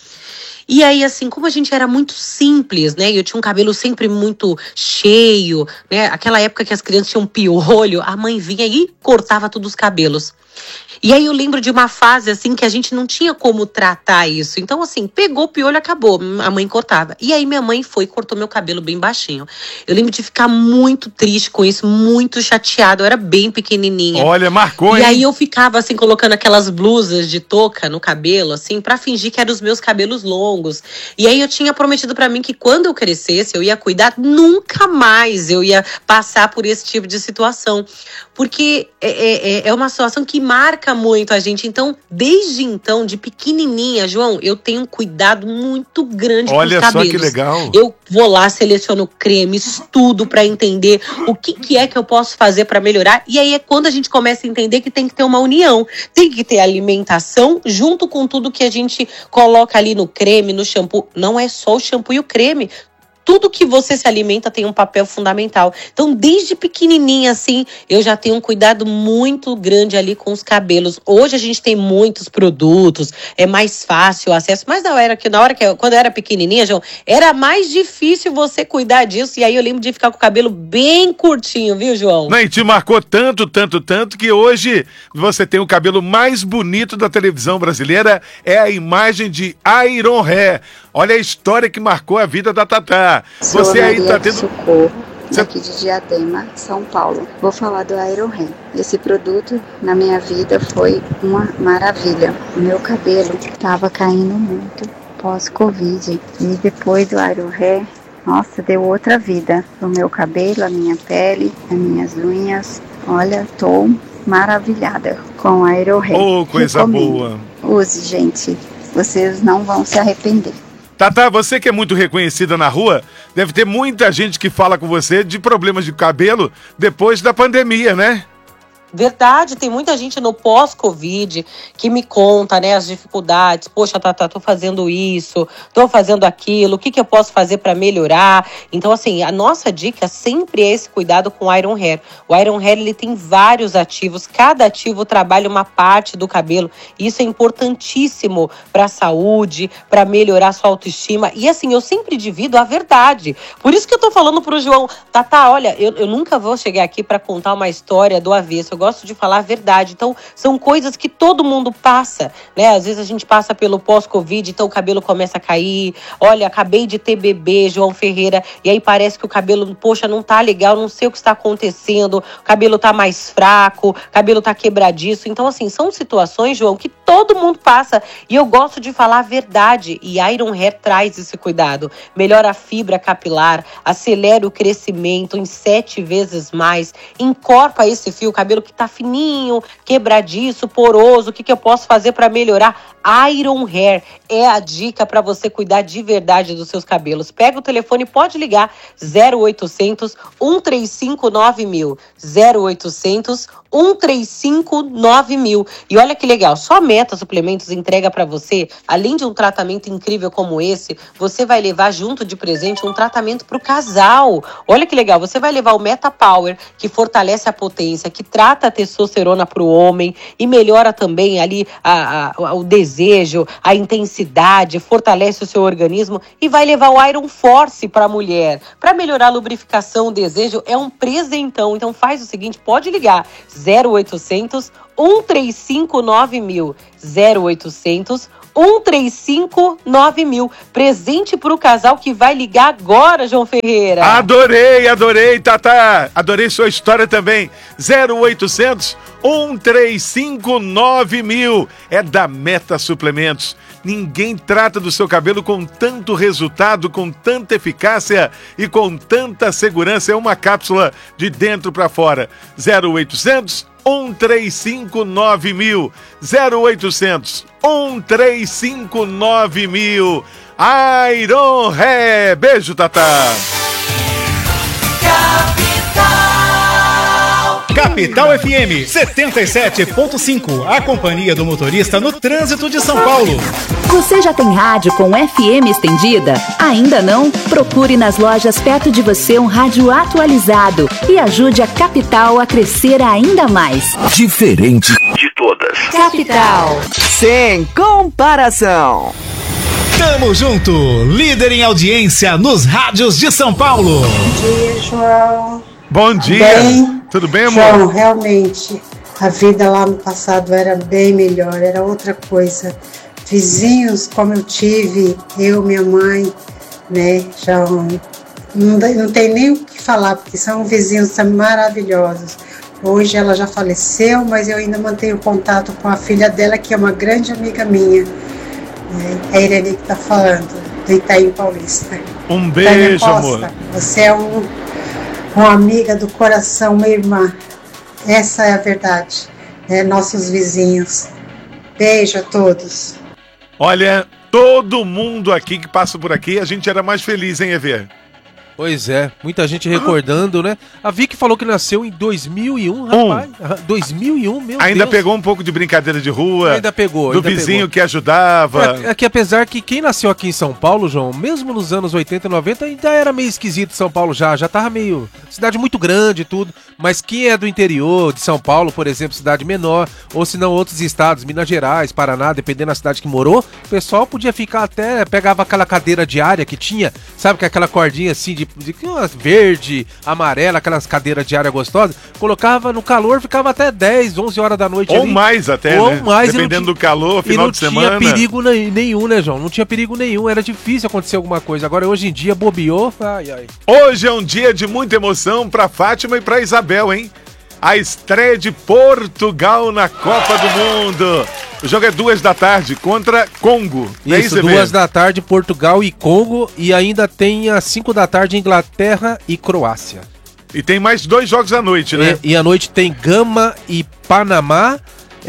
E aí, assim, como a gente era muito simples, né? Eu tinha um cabelo sempre muito cheio, né? Aquela época que as crianças tinham piolho, a mãe vinha e cortava todos os cabelos. E aí eu lembro de uma fase, assim, que a gente não tinha como tratar isso. Então, assim, pegou o piolho, acabou. A mãe cortava. E aí minha mãe foi e cortou meu cabelo bem baixinho. Eu lembro de ficar muito triste com isso, muito chateada. Eu era bem pequenininha. Olha, marcou, hein? E aí eu ficava, assim, colocando aquelas blusas de touca no cabelo, assim, pra fingir que eram os meus cabelos longos. E aí eu tinha prometido pra mim que quando eu crescesse, eu ia cuidar, nunca mais eu ia passar por esse tipo de situação. Porque é, é, é uma situação que marca muito a gente. Então, desde então, de pequenininha, João, eu tenho um cuidado muito grande Olha com os cabelos. Olha só que legal. Eu vou lá, seleciono creme, estudo pra entender o que, que é que eu posso fazer pra melhorar. E aí é quando a gente começa a entender que tem que ter uma união. Tem que ter alimentação junto com tudo que a gente coloca ali no creme, no shampoo. Não é só o shampoo e o creme. Tudo que você se alimenta tem um papel fundamental. Então, desde pequenininha, assim, eu já tenho um cuidado muito grande ali com os cabelos. Hoje a gente tem muitos produtos, é mais fácil o acesso. Mas na hora que, na hora que eu, quando eu era pequenininha, João, era mais difícil você cuidar disso. E aí eu lembro de ficar com o cabelo bem curtinho, viu, João? Não, e te marcou tanto, tanto, tanto, que hoje você tem o cabelo mais bonito da televisão brasileira. É a imagem de Iron Hair. Olha a história que marcou a vida da Tatá. Sou Você aí tá tendo... Socorro, daqui de Diadema, São Paulo. Vou falar do Iron Hair. Esse produto na minha vida foi uma maravilha. O meu cabelo estava caindo muito pós-Covid. E depois do Iron Hair, nossa, deu outra vida. O meu cabelo, a minha pele, as minhas unhas. Olha, tô maravilhada com o Iron Hair. Oh, coisa Recomendo. boa. Use, gente. Vocês não vão se arrepender. Tatá, você que é muito reconhecida na rua, deve ter muita gente que fala com você de problemas de cabelo depois da pandemia, né? Verdade, tem muita gente no pós-Covid que me conta, né, as dificuldades. Poxa, Tatá, tô fazendo isso, tô fazendo aquilo, o que que eu posso fazer para melhorar? Então, assim, a nossa dica sempre é esse cuidado com o Iron Hair. O Iron Hair, ele tem vários ativos, cada ativo trabalha uma parte do cabelo. Isso é importantíssimo para a saúde, para melhorar sua autoestima. E, assim, eu sempre divido a verdade. Por isso que eu tô falando pro João, Tatá, olha, eu, eu nunca vou chegar aqui para contar uma história do avesso. Eu gosto de falar a verdade. Então, são coisas que todo mundo passa, né? Às vezes a gente passa pelo pós-Covid, então o cabelo começa a cair. Olha, acabei de ter bebê, João Ferreira, e aí parece que o cabelo, poxa, não tá legal, não sei o que está acontecendo, o cabelo tá mais fraco, o cabelo tá quebradiço. Então, assim, são situações, João, que todo todo mundo passa. E eu gosto de falar a verdade. E Iron Hair traz esse cuidado. Melhora a fibra capilar, acelera o crescimento em sete vezes mais, encorpa esse fio, cabelo que tá fininho, quebradiço, poroso. O que, que eu posso fazer para melhorar? Iron Hair é a dica para você cuidar de verdade dos seus cabelos. Pega o telefone e pode ligar zero oitocentos, um três cinco nove mil. zero oitocentos, um três cinco nove mil. E olha que legal, só Meta Suplementos entrega para você, além de um tratamento incrível como esse, você vai levar junto de presente um tratamento para o casal. Olha que legal, você vai levar o Meta Power, que fortalece a potência, que trata a testosterona para o homem e melhora também ali a, a, o desejo, a intensidade, fortalece o seu organismo, e vai levar o Iron Force para a mulher, para melhorar a lubrificação, o desejo. É um presentão. Então faz o seguinte, pode ligar zero oitocentos, um três cinco nove mil. zero oitocentos, um três cinco nove mil. Presente pro casal que vai ligar agora, João Ferreira. Adorei, adorei, Tata. Adorei sua história também. zero oitocentos, um três cinco nove mil. É da Meta Suplementos. Ninguém trata do seu cabelo com tanto resultado, com tanta eficácia e com tanta segurança. É uma cápsula de dentro para fora. zero oitocentos, um três cinco nove mil. zero oitocentos, um três cinco nove mil. Iron Hair. Beijo, Tata. Capital F M setenta e sete ponto cinco, a companhia do motorista no trânsito de São Paulo. Você já tem rádio com F M estendida? Ainda não? Procure nas lojas perto de você um rádio atualizado e ajude a Capital a crescer ainda mais. Diferente de todas. Capital. Sem comparação. Tamo junto, líder em audiência nos rádios de São Paulo. Bom dia, João. Bom dia. Bem, tudo bem, amor? João, realmente, a vida lá no passado era bem melhor, era outra coisa. Vizinhos como eu tive, eu, minha mãe, né, João, não, não tem nem o que falar, porque são vizinhos maravilhosos. Hoje ela já faleceu, mas eu ainda mantenho contato com a filha dela, que é uma grande amiga minha. Né? É a Irene que está falando, do Itaim Paulista. Um beijo, Costa, amor. Você é um, uma amiga do coração, uma irmã. Essa é a verdade. Né? Nossos vizinhos. Beijo a todos. Olha, todo mundo aqui que passa por aqui, a gente era mais feliz, hein, Evê? Pois é, muita gente recordando, né? A Vicky falou que nasceu em dois mil e um, rapaz. Um. dois mil e um, meu Ainda Deus. pegou um pouco de brincadeira de rua. Ainda pegou. Do ainda vizinho pegou. que ajudava. É, é que apesar que quem nasceu aqui em São Paulo, João, mesmo nos anos oitenta e noventa, ainda era meio esquisito São Paulo já. Já tava meio... Cidade muito grande e tudo. Mas quem é do interior, de São Paulo, por exemplo, cidade menor, ou se não outros estados, Minas Gerais, Paraná, dependendo da cidade que morou, o pessoal podia ficar até... Pegava aquela cadeira diária que tinha, sabe, que aquela cordinha assim de... de verde, amarela, aquelas cadeiras de área gostosas, colocava no calor, ficava até dez, onze horas da noite Ou ali. mais até, Ou né? mais, dependendo tinha, do calor, final de semana. não tinha perigo nenhum, né, João? Não tinha perigo nenhum, era difícil acontecer alguma coisa. Agora, hoje em dia, bobeou, ai, ai. Hoje é um dia de muita emoção pra Fátima e pra Isabel, hein? A estreia de Portugal na Copa do Mundo. O jogo é duas da tarde contra Congo. Isso, é isso duas da tarde, Portugal e Congo. E ainda tem às cinco da tarde, Inglaterra e Croácia. E tem mais dois jogos à noite, né? E, e à noite tem Gama e Panamá.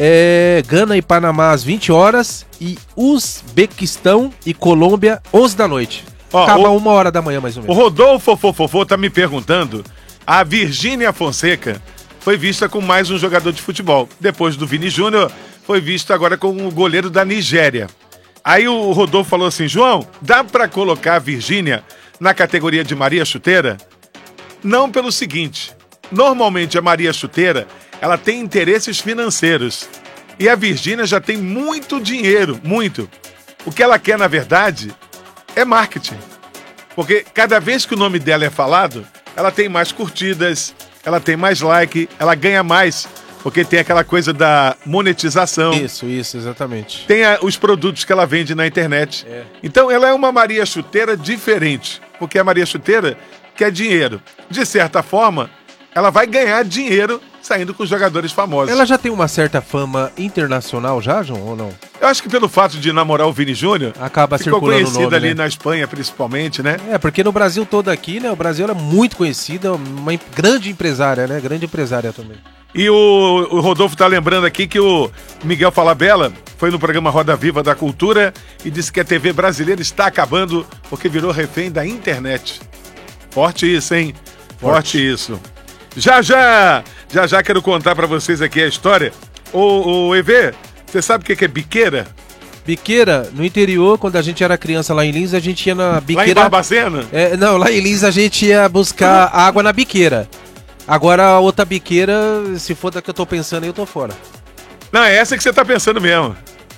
É, Gana e Panamá às vinte horas. E Uzbequistão e Colômbia, onze da noite. Ó, acaba o, uma hora da manhã, mais ou menos. O Rodolfo Fofofô tá me perguntando. A Virgínia Fonseca foi vista com mais um jogador de futebol. Depois do Vini Júnior, foi visto agora com o goleiro da Nigéria. Aí o Rodolfo falou assim, João, dá pra colocar a Virgínia na categoria de Maria Chuteira? Não, pelo seguinte, normalmente a Maria Chuteira, ela tem interesses financeiros. E a Virgínia já tem muito dinheiro, muito. O que ela quer, na verdade, é marketing. Porque cada vez que o nome dela é falado, ela tem mais curtidas, ela tem mais like, ela ganha mais, porque tem aquela coisa da monetização. Isso, isso, exatamente. Tem a, os produtos que ela vende na internet. É. Então ela é uma Maria Chuteira diferente, porque a Maria Chuteira quer dinheiro. De certa forma, ela vai ganhar dinheiro saindo com jogadores famosos. Ela já tem uma certa fama internacional já, João, ou não? Eu acho que pelo fato de namorar o Vini Júnior, acaba ficou circulando o conhecida nome, ali né? na Espanha, principalmente, né? É, porque no Brasil todo aqui, né? O Brasil era muito conhecida, uma grande empresária, né? Grande empresária também. E o, o Rodolfo tá lembrando aqui que o Miguel Falabella foi no programa Roda Viva da Cultura e disse que a T V brasileira está acabando porque virou refém da internet. Forte isso, hein? Forte, Forte isso. Já já, já já quero contar pra vocês aqui a história. Ô, ô E V, você sabe o que que é biqueira? Biqueira, no interior, quando a gente era criança lá em Lins, a gente ia na biqueira... Lá em Barbacena? É, não, lá em Lins a gente ia buscar água na biqueira. Agora a outra biqueira, se for da que eu tô pensando aí, eu tô fora. Não, é essa que você tá pensando mesmo.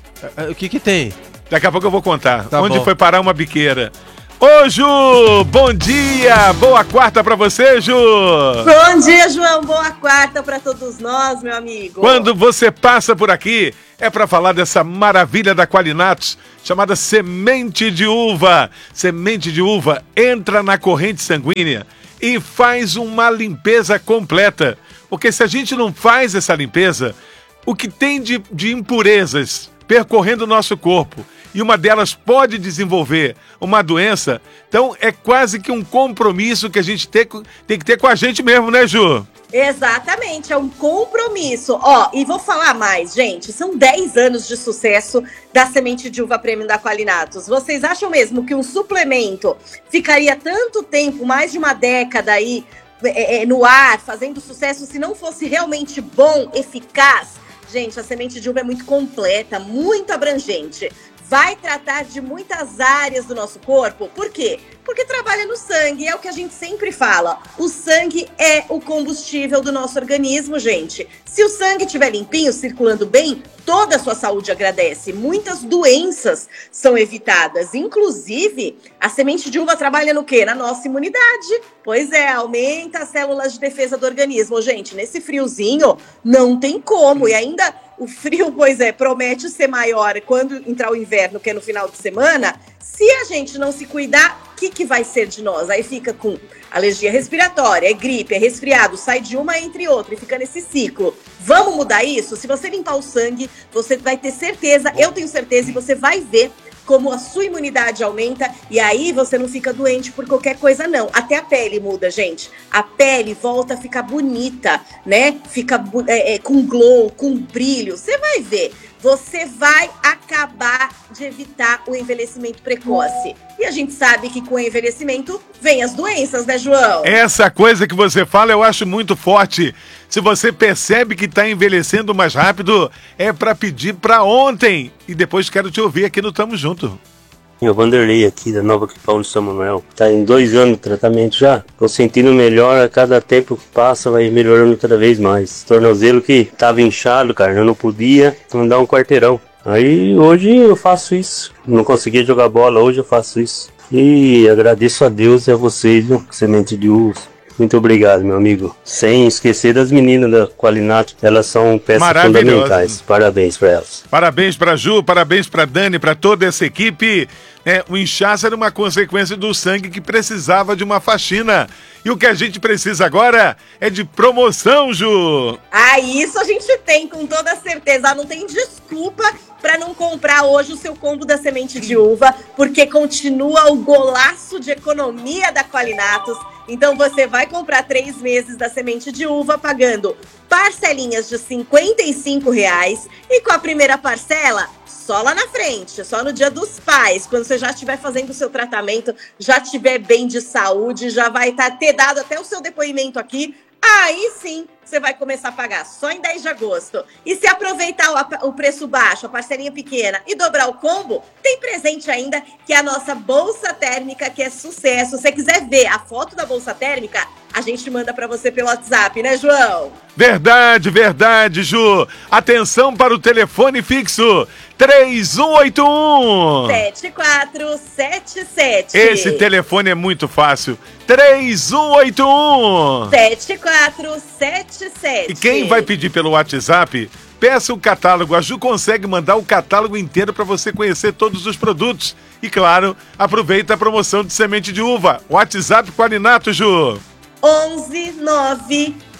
O que que tem? Daqui a pouco eu vou contar. Tá Onde bom. foi parar uma biqueira? Ô, Ju! Bom dia! Boa quarta pra você, Ju! Bom dia, João! Boa quarta pra todos nós, meu amigo! Quando você passa por aqui, é pra falar dessa maravilha da Qualinatos, chamada semente de uva. Semente de uva entra na corrente sanguínea e faz uma limpeza completa. Porque se a gente não faz essa limpeza, o que tem de, de impurezas percorrendo o nosso corpo, e uma delas pode desenvolver uma doença, então é quase que um compromisso que a gente tem, tem que ter com a gente mesmo, né, Ju? Exatamente, é um compromisso. Ó, e vou falar mais, gente, são dez anos de sucesso da semente de uva premium da Qualinatos. Vocês acham mesmo que um suplemento ficaria tanto tempo, mais de uma década aí, é, é, no ar, fazendo sucesso, se não fosse realmente bom, eficaz? Gente, a semente de uva é muito completa, muito abrangente. Vai tratar de muitas áreas do nosso corpo. Por quê? Porque trabalha no sangue, é o que a gente sempre fala. O sangue é o combustível do nosso organismo, gente. Se o sangue estiver limpinho, circulando bem, toda a sua saúde agradece. Muitas doenças são evitadas. Inclusive, a semente de uva trabalha no quê? Na nossa imunidade. Pois é, aumenta as células de defesa do organismo. Gente, nesse friozinho, não tem como. E ainda o frio, pois é, promete ser maior quando entrar o inverno, que é no final de semana. Se a gente não se cuidar, o que, que vai ser de nós? Aí fica com alergia respiratória, é gripe, é resfriado, sai de uma entre outra e fica nesse ciclo. Vamos mudar isso? Se você limpar o sangue, você vai ter certeza, eu tenho certeza, e você vai ver como a sua imunidade aumenta, e aí você não fica doente por qualquer coisa, não. Até a pele muda, gente. A pele volta a ficar bonita, né? Fica é, é, com glow, com brilho. Você vai ver. Você vai acabar de evitar o envelhecimento precoce. E a gente sabe que com o envelhecimento vem as doenças, né, João? Essa coisa que você fala eu acho muito forte. Se você percebe que está envelhecendo mais rápido, é para pedir para ontem. E depois quero te ouvir aqui no Tamo Junto. É o Vanderlei aqui da Nova Capão de São Manuel. Tá em dois anos de tratamento já. Tô sentindo melhor, a cada tempo que passa vai melhorando cada vez mais. Tornozelo que tava inchado, cara, eu não podia andar um quarteirão. Aí hoje eu faço isso. Não conseguia jogar bola, hoje eu faço isso. E agradeço a Deus e a vocês, viu? Semente de uva. Muito obrigado, meu amigo. Sem esquecer das meninas da Qualinato, elas são peças fundamentais. Parabéns para elas. Parabéns para Ju, parabéns para Dani, para toda essa equipe. É, o inchaço era uma consequência do sangue que precisava de uma faxina. E o que a gente precisa agora é de promoção, Ju. Ah, isso a gente tem, com toda certeza. Não tem desculpa para não comprar hoje o seu combo da semente de uva, porque continua o golaço de economia da Qualinatos. Então você vai comprar três meses da semente de uva pagando parcelinhas de cinquenta e cinco reais e com a primeira parcela só lá na frente, só no Dia dos Pais, quando você já estiver fazendo o seu tratamento, já estiver bem de saúde, já vai tá, ter dado até o seu depoimento aqui, aí sim você vai começar a pagar só em dez de agosto. E se aproveitar o, o preço baixo, a parcelinha pequena e dobrar o combo, tem presente ainda que é a nossa bolsa térmica, que é sucesso. Se você quiser ver a foto da bolsa térmica, a gente manda pra você pelo WhatsApp, né, João? Verdade, verdade, Ju. Atenção para o telefone fixo três um oito um sete quatro sete sete. Esse telefone é muito fácil. três um oito um sete quatro sete sete. E quem vai pedir pelo WhatsApp, peça o catálogo. A Ju consegue mandar o catálogo inteiro para você conhecer todos os produtos. E claro, aproveita a promoção de semente de uva. WhatsApp Qualinato, Ju. onze nove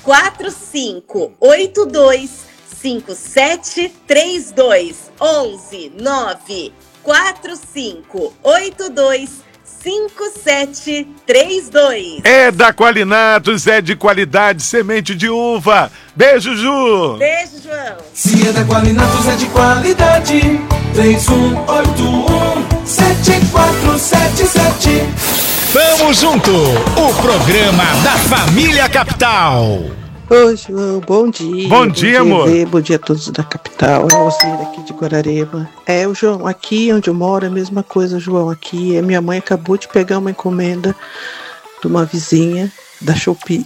quatro cinco oito dois cinco sete três dois. onze nove quatro cinco oito dois cinco sete três dois. É da Qualinatos, é de qualidade, semente de uva. Beijo, Ju! Beijo, João! Se é da Qualinatos, é de qualidade. três um oito um sete quatro sete sete. Tamo junto, o programa da Família Capital. Ô, João, bom dia. Bom dia, amor. Bebê, bom dia a todos da capital. É você daqui de Guararema. É, o João, aqui onde eu moro é a mesma coisa, João. Aqui, minha mãe acabou de pegar uma encomenda de uma vizinha da Shopee.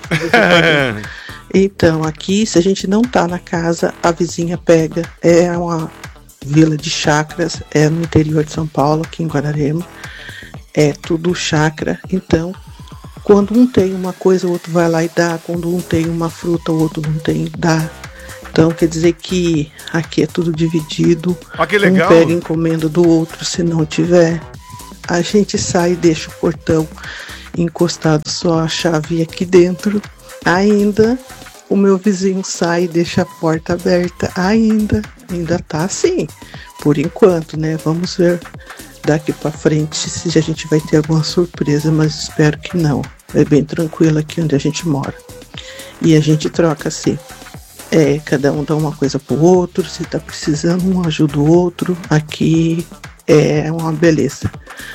Então, aqui, se a gente não tá na casa, a vizinha pega. É uma vila de chácaras, é no interior de São Paulo, aqui em Guararema. É tudo chácara, então... Quando um tem uma coisa, o outro vai lá e dá. Quando um tem uma fruta, o outro não tem, dá. Então quer dizer que aqui é tudo dividido. Ah, que legal. Um pega encomenda do outro, se não tiver. A gente sai e deixa o portão encostado, só a chave aqui dentro. Ainda o meu vizinho sai e deixa a porta aberta. Ainda, ainda tá assim. Por enquanto, né? Vamos ver daqui pra frente se a gente vai ter alguma surpresa, mas espero que não. É bem tranquilo aqui onde a gente mora. E a gente troca assim. É, cada um dá uma coisa pro outro, se tá precisando, um ajuda o outro. Aqui é uma beleza.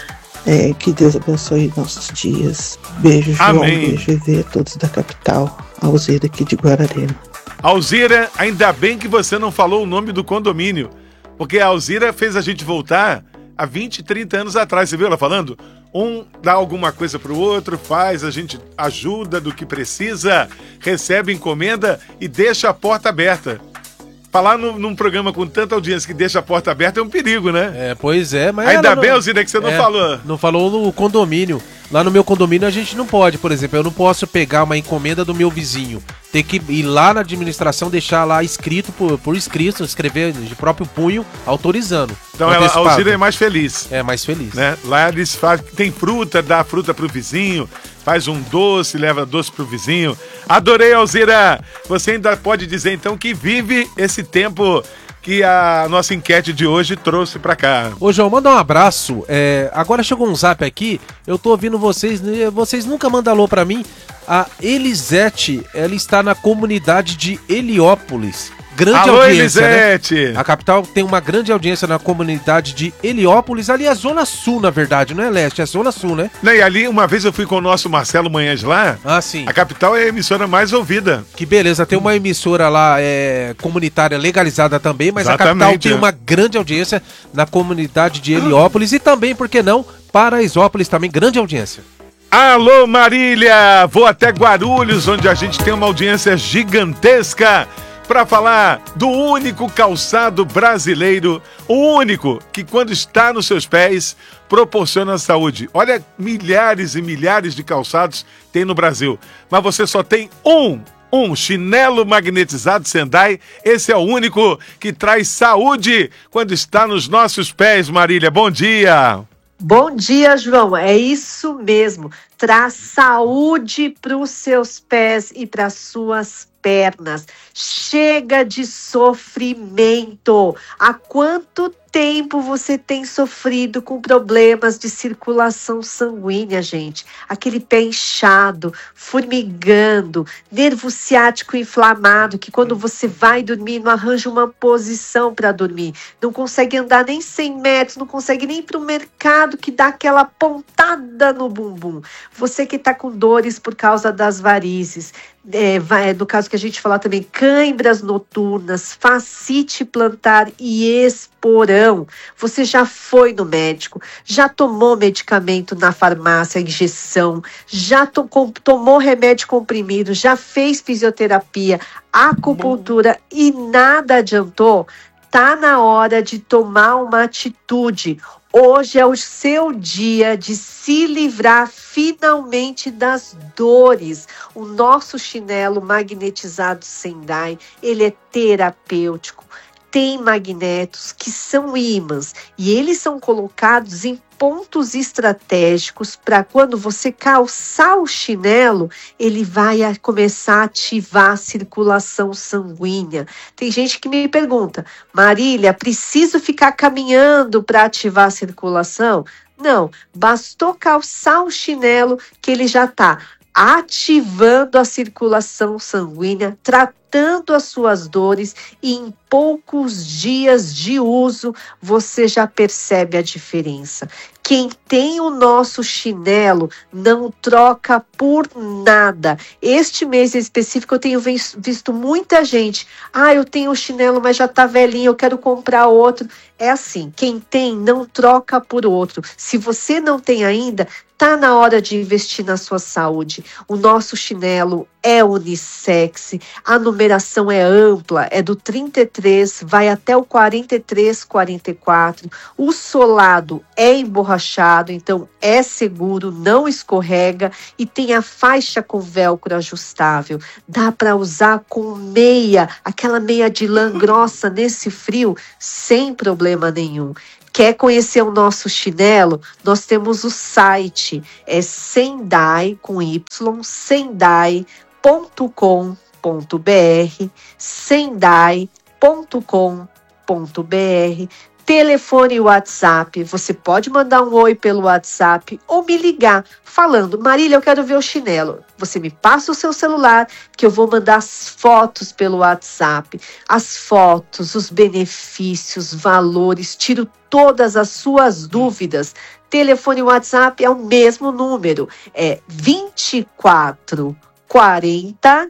É, que Deus abençoe nossos dias. Beijo, João. Amém. Beijo, Evê, todos da capital. Alzira aqui de Guararema. Alzira, ainda bem que você não falou o nome do condomínio, porque a Alzira fez a gente voltar há vinte, trinta anos atrás, você viu ela falando? Um dá alguma coisa pro outro, faz, a gente ajuda do que precisa, recebe encomenda e deixa a porta aberta. Falar num, num programa com tanta audiência que deixa a porta aberta é um perigo, né? É, pois é, mas... Ainda ela bem, não... Alzira, que você não é, falou. Não falou no condomínio. Lá no meu condomínio a gente não pode, por exemplo, eu não posso pegar uma encomenda do meu vizinho, ter que ir lá na administração, deixar lá escrito, por, por escrito, escrever de próprio punho, autorizando. Então ela, a Alzira é mais feliz. É, mais feliz. Né? Lá eles fazem, tem fruta, dá fruta pro vizinho, faz um doce, leva doce pro vizinho. Adorei, Alzira! Você ainda pode dizer então que vive esse tempo que a nossa enquete de hoje trouxe pra cá. Ô, João, manda um abraço. É, agora chegou um zap aqui, eu tô ouvindo vocês, vocês nunca mandam alô pra mim. A Elisete, ela está na comunidade de Heliópolis. Grande Alô, audiência, Elisete! Né? A capital tem uma grande audiência na comunidade de Heliópolis, ali é a Zona Sul, na verdade, não é leste, é a Zona Sul, né? Não, e ali, uma vez eu fui com o nosso Marcelo Manhãs lá. Ah, sim. A capital é a emissora mais ouvida. Que beleza, tem uma emissora lá é, comunitária legalizada também, mas Exatamente, a capital tem é. uma grande audiência na comunidade de Heliópolis e também, por que não, Paraisópolis também, grande audiência. Alô, Marília! Vou até Guarulhos, onde a gente tem uma audiência gigantesca, para falar do único calçado brasileiro, o único que quando está nos seus pés proporciona saúde. Olha, milhares e milhares de calçados tem no Brasil, mas você só tem um, um chinelo magnetizado Sendai. Esse é o único que traz saúde quando está nos nossos pés, Marília. Bom dia! Bom dia, João. É isso mesmo. Traz saúde para os seus pés e para suas pernas. Chega de sofrimento. Há quanto tempo você tem sofrido com problemas de circulação sanguínea, gente? Aquele pé inchado, formigando, nervo ciático inflamado, que quando você vai dormir não arranja uma posição para dormir, não consegue andar nem cem metros, não consegue nem ir para o mercado, que dá aquela pontada no bumbum. Você que está com dores por causa das varizes, é, vai, no caso que a gente falar também, cãibras noturnas, fascite plantar e esporão. Você já foi no médico, já tomou medicamento na farmácia, injeção, já to- tomou remédio comprimido, já fez fisioterapia, acupuntura e nada adiantou? Tá na hora de tomar uma atitude. Hoje é o seu dia de se livrar finalmente das dores. O nosso chinelo magnetizado Sendai, ele é terapêutico. tem magnetos que são ímãs e eles são colocados em pontos estratégicos para quando você calçar o chinelo, ele vai a começar a ativar a circulação sanguínea. Tem gente que me pergunta, Marília, preciso ficar caminhando para ativar a circulação? Não, bastou calçar o chinelo que ele já está ativando a circulação sanguínea, tratando as suas dores e em poucos dias de uso você já percebe a diferença. Quem tem o nosso chinelo não troca por nada. Este mês em específico eu tenho visto muita gente. Ah, eu tenho o chinelo, mas já tá velhinho, eu quero comprar outro. É assim, quem tem não troca por outro. Se você não tem ainda, tá na hora de investir na sua saúde. O nosso chinelo é unissex, a numeração é ampla, é do trinta e três, vai até o quarenta e três, quarenta e quatro. O solado é emborrachado, então é seguro, não escorrega e tem a faixa com velcro ajustável. Dá para usar com meia, aquela meia de lã grossa nesse frio, sem problema nenhum. Quer conhecer o nosso chinelo? Nós temos o site, é Sendai, com Y, sendai ponto com ponto br, sendai ponto com ponto br. Telefone e WhatsApp, você pode mandar um oi pelo WhatsApp ou me ligar falando, Marília, eu quero ver o chinelo. Você me passa o seu celular que eu vou mandar as fotos pelo WhatsApp. As fotos, os benefícios, valores, tiro todas as suas dúvidas. Telefone e WhatsApp é o mesmo número, é vinte e quatro quarenta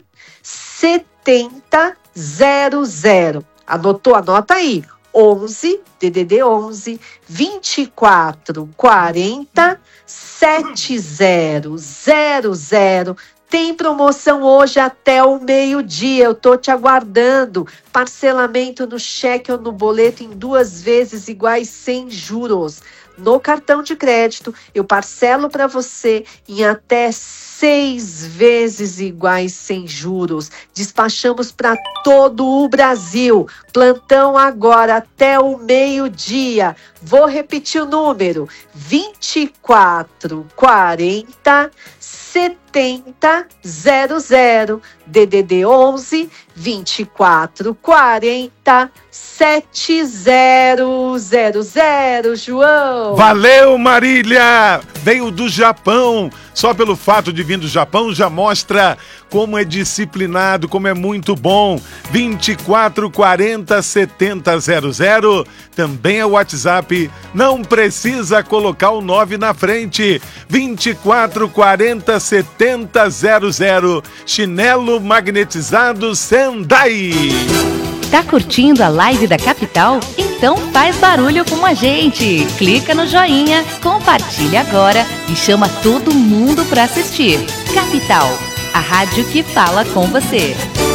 setenta zero zero. Anotou? Anota aí. onze, D D D onze, vinte e quatro quarenta setenta zero zero. Tem promoção hoje até o meio-dia, eu tô te aguardando. Parcelamento no cheque ou no boleto em duas vezes iguais sem juros. No cartão de crédito, eu parcelo para você em até seis vezes iguais sem juros. Despachamos para todo o Brasil. Plantão agora até o meio-dia. Vou repetir o número: vinte e quatro quarenta setenta zero zero. D D D onze, vinte e quatro quarenta setenta zero zero. João. Valeu, Marília! Veio do Japão. Só pelo fato de vir do Japão já mostra como é disciplinado, como é muito bom. vinte e quatro quarenta setenta zero zero. Também é o WhatsApp. Não precisa colocar o nove na frente. vinte e quatro quarenta setenta zero zero. Chinelo magnetizado Sendai. Tá curtindo a live da Capital? Então faz barulho com a gente. Clica no joinha, compartilha agora e chama todo mundo para assistir. Capital, a rádio que fala com você.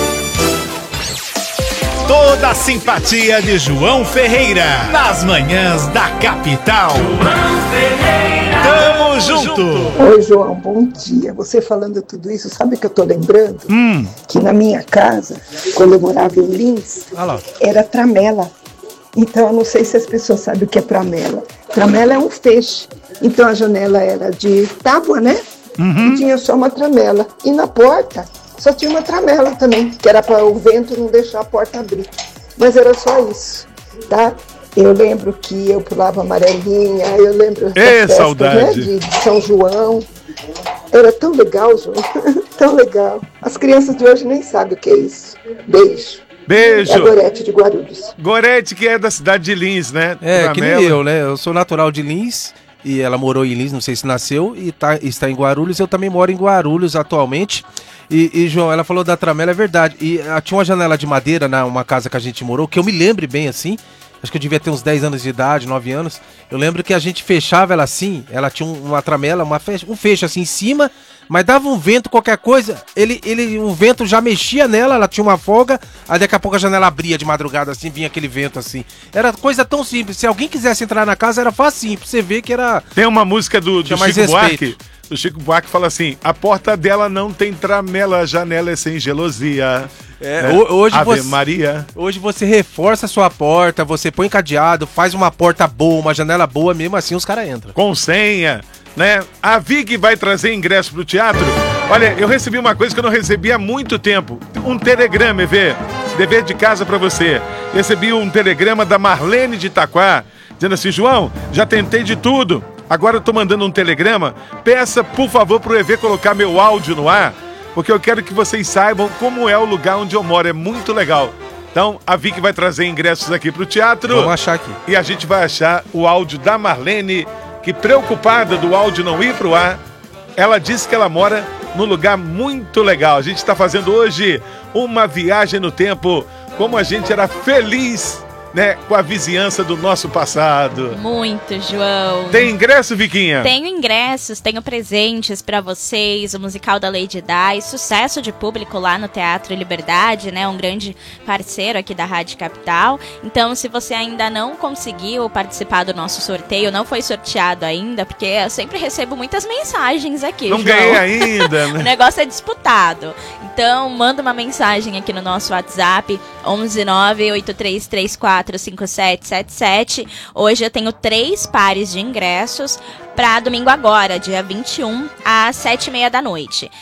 Toda a simpatia de João Ferreira nas manhãs da Capital. Tamo junto! Oi, João, bom dia. Você falando tudo isso, sabe o que eu tô lembrando? Hum. Que na minha casa, quando eu morava em Lins, ah era tramela. Então, eu não sei se as pessoas sabem o que é tramela. Tramela é um feixe. Então, a janela era de tábua, né? Uhum. E tinha só uma tramela. E na porta, só tinha uma tramela também, que era para o vento não deixar a porta abrir. Mas era só isso, tá? Eu lembro que eu pulava amarelinha, eu lembro da Ê, festa, saudade. né, de, de São João. Era tão legal, João, tão legal. As crianças de hoje nem sabem o que é isso. Beijo. Beijo. É a Gorete de Guarulhos. Gorete, que é da cidade de Lins, né? É, Tramela. que nem eu, né? Eu sou natural de Lins e ela morou em Lins, não sei se nasceu, e tá, está em Guarulhos. Eu também moro em Guarulhos atualmente. E, e João, ela falou da tramela, é verdade. E a, tinha uma janela de madeira na uma casa que a gente morou, que eu me lembre bem assim. Acho que eu devia ter uns dez anos de idade, nove anos. Eu lembro que a gente fechava ela assim, ela tinha uma tramela, uma fecha, um fecho assim em cima, mas dava um vento, qualquer coisa, ele, ele, um vento já mexia nela, ela tinha uma folga, aí daqui a pouco a janela abria de madrugada assim, vinha aquele vento assim. Era coisa tão simples, se alguém quisesse entrar na casa era facinho, pra você ver que era... Tem uma música do, do mais Chico respeito. Buarque, o Chico Buarque fala assim, a porta dela não tem tramela, a janela é sem gelosia. É, né? hoje Ave você, Maria. Hoje você reforça a sua porta, você põe cadeado, faz uma porta boa, uma janela boa, mesmo assim os caras entram. Com senha, né? A Vig vai trazer ingresso pro teatro. Olha, eu recebi uma coisa que eu não recebi há muito tempo. Um telegrama, E V. Dever de casa pra você. Recebi um telegrama da Marlene de Itaquá, dizendo assim, João, já tentei de tudo. Agora eu tô mandando um telegrama. Peça, por favor, pro E V colocar meu áudio no ar, porque eu quero que vocês saibam como é o lugar onde eu moro. É muito legal. Então, a Vicky vai trazer ingressos aqui pro teatro. Vamos achar aqui. E a gente vai achar o áudio da Marlene, que, preocupada do áudio não ir pro ar, ela disse que ela mora num lugar muito legal. A gente está fazendo hoje uma viagem no tempo, como a gente era feliz, né, com a vizinhança do nosso passado. Muito, João. Tem ingresso, Viquinha? Tenho ingressos, tenho presentes pra vocês, o musical da Lady Di, sucesso de público lá no Teatro Liberdade, né, um grande parceiro aqui da Rádio Capital. Então, se você ainda não conseguiu participar do nosso sorteio, não foi sorteado ainda, porque eu sempre recebo muitas mensagens aqui, Não João. ganhei ainda, né? O negócio é disputado. Então, manda uma mensagem aqui no nosso WhatsApp, onze nove oito três três quatro cinco sete sete sete. Hoje eu tenho três pares de ingressos para domingo agora, dia vinte e um, às sete e meia da noite.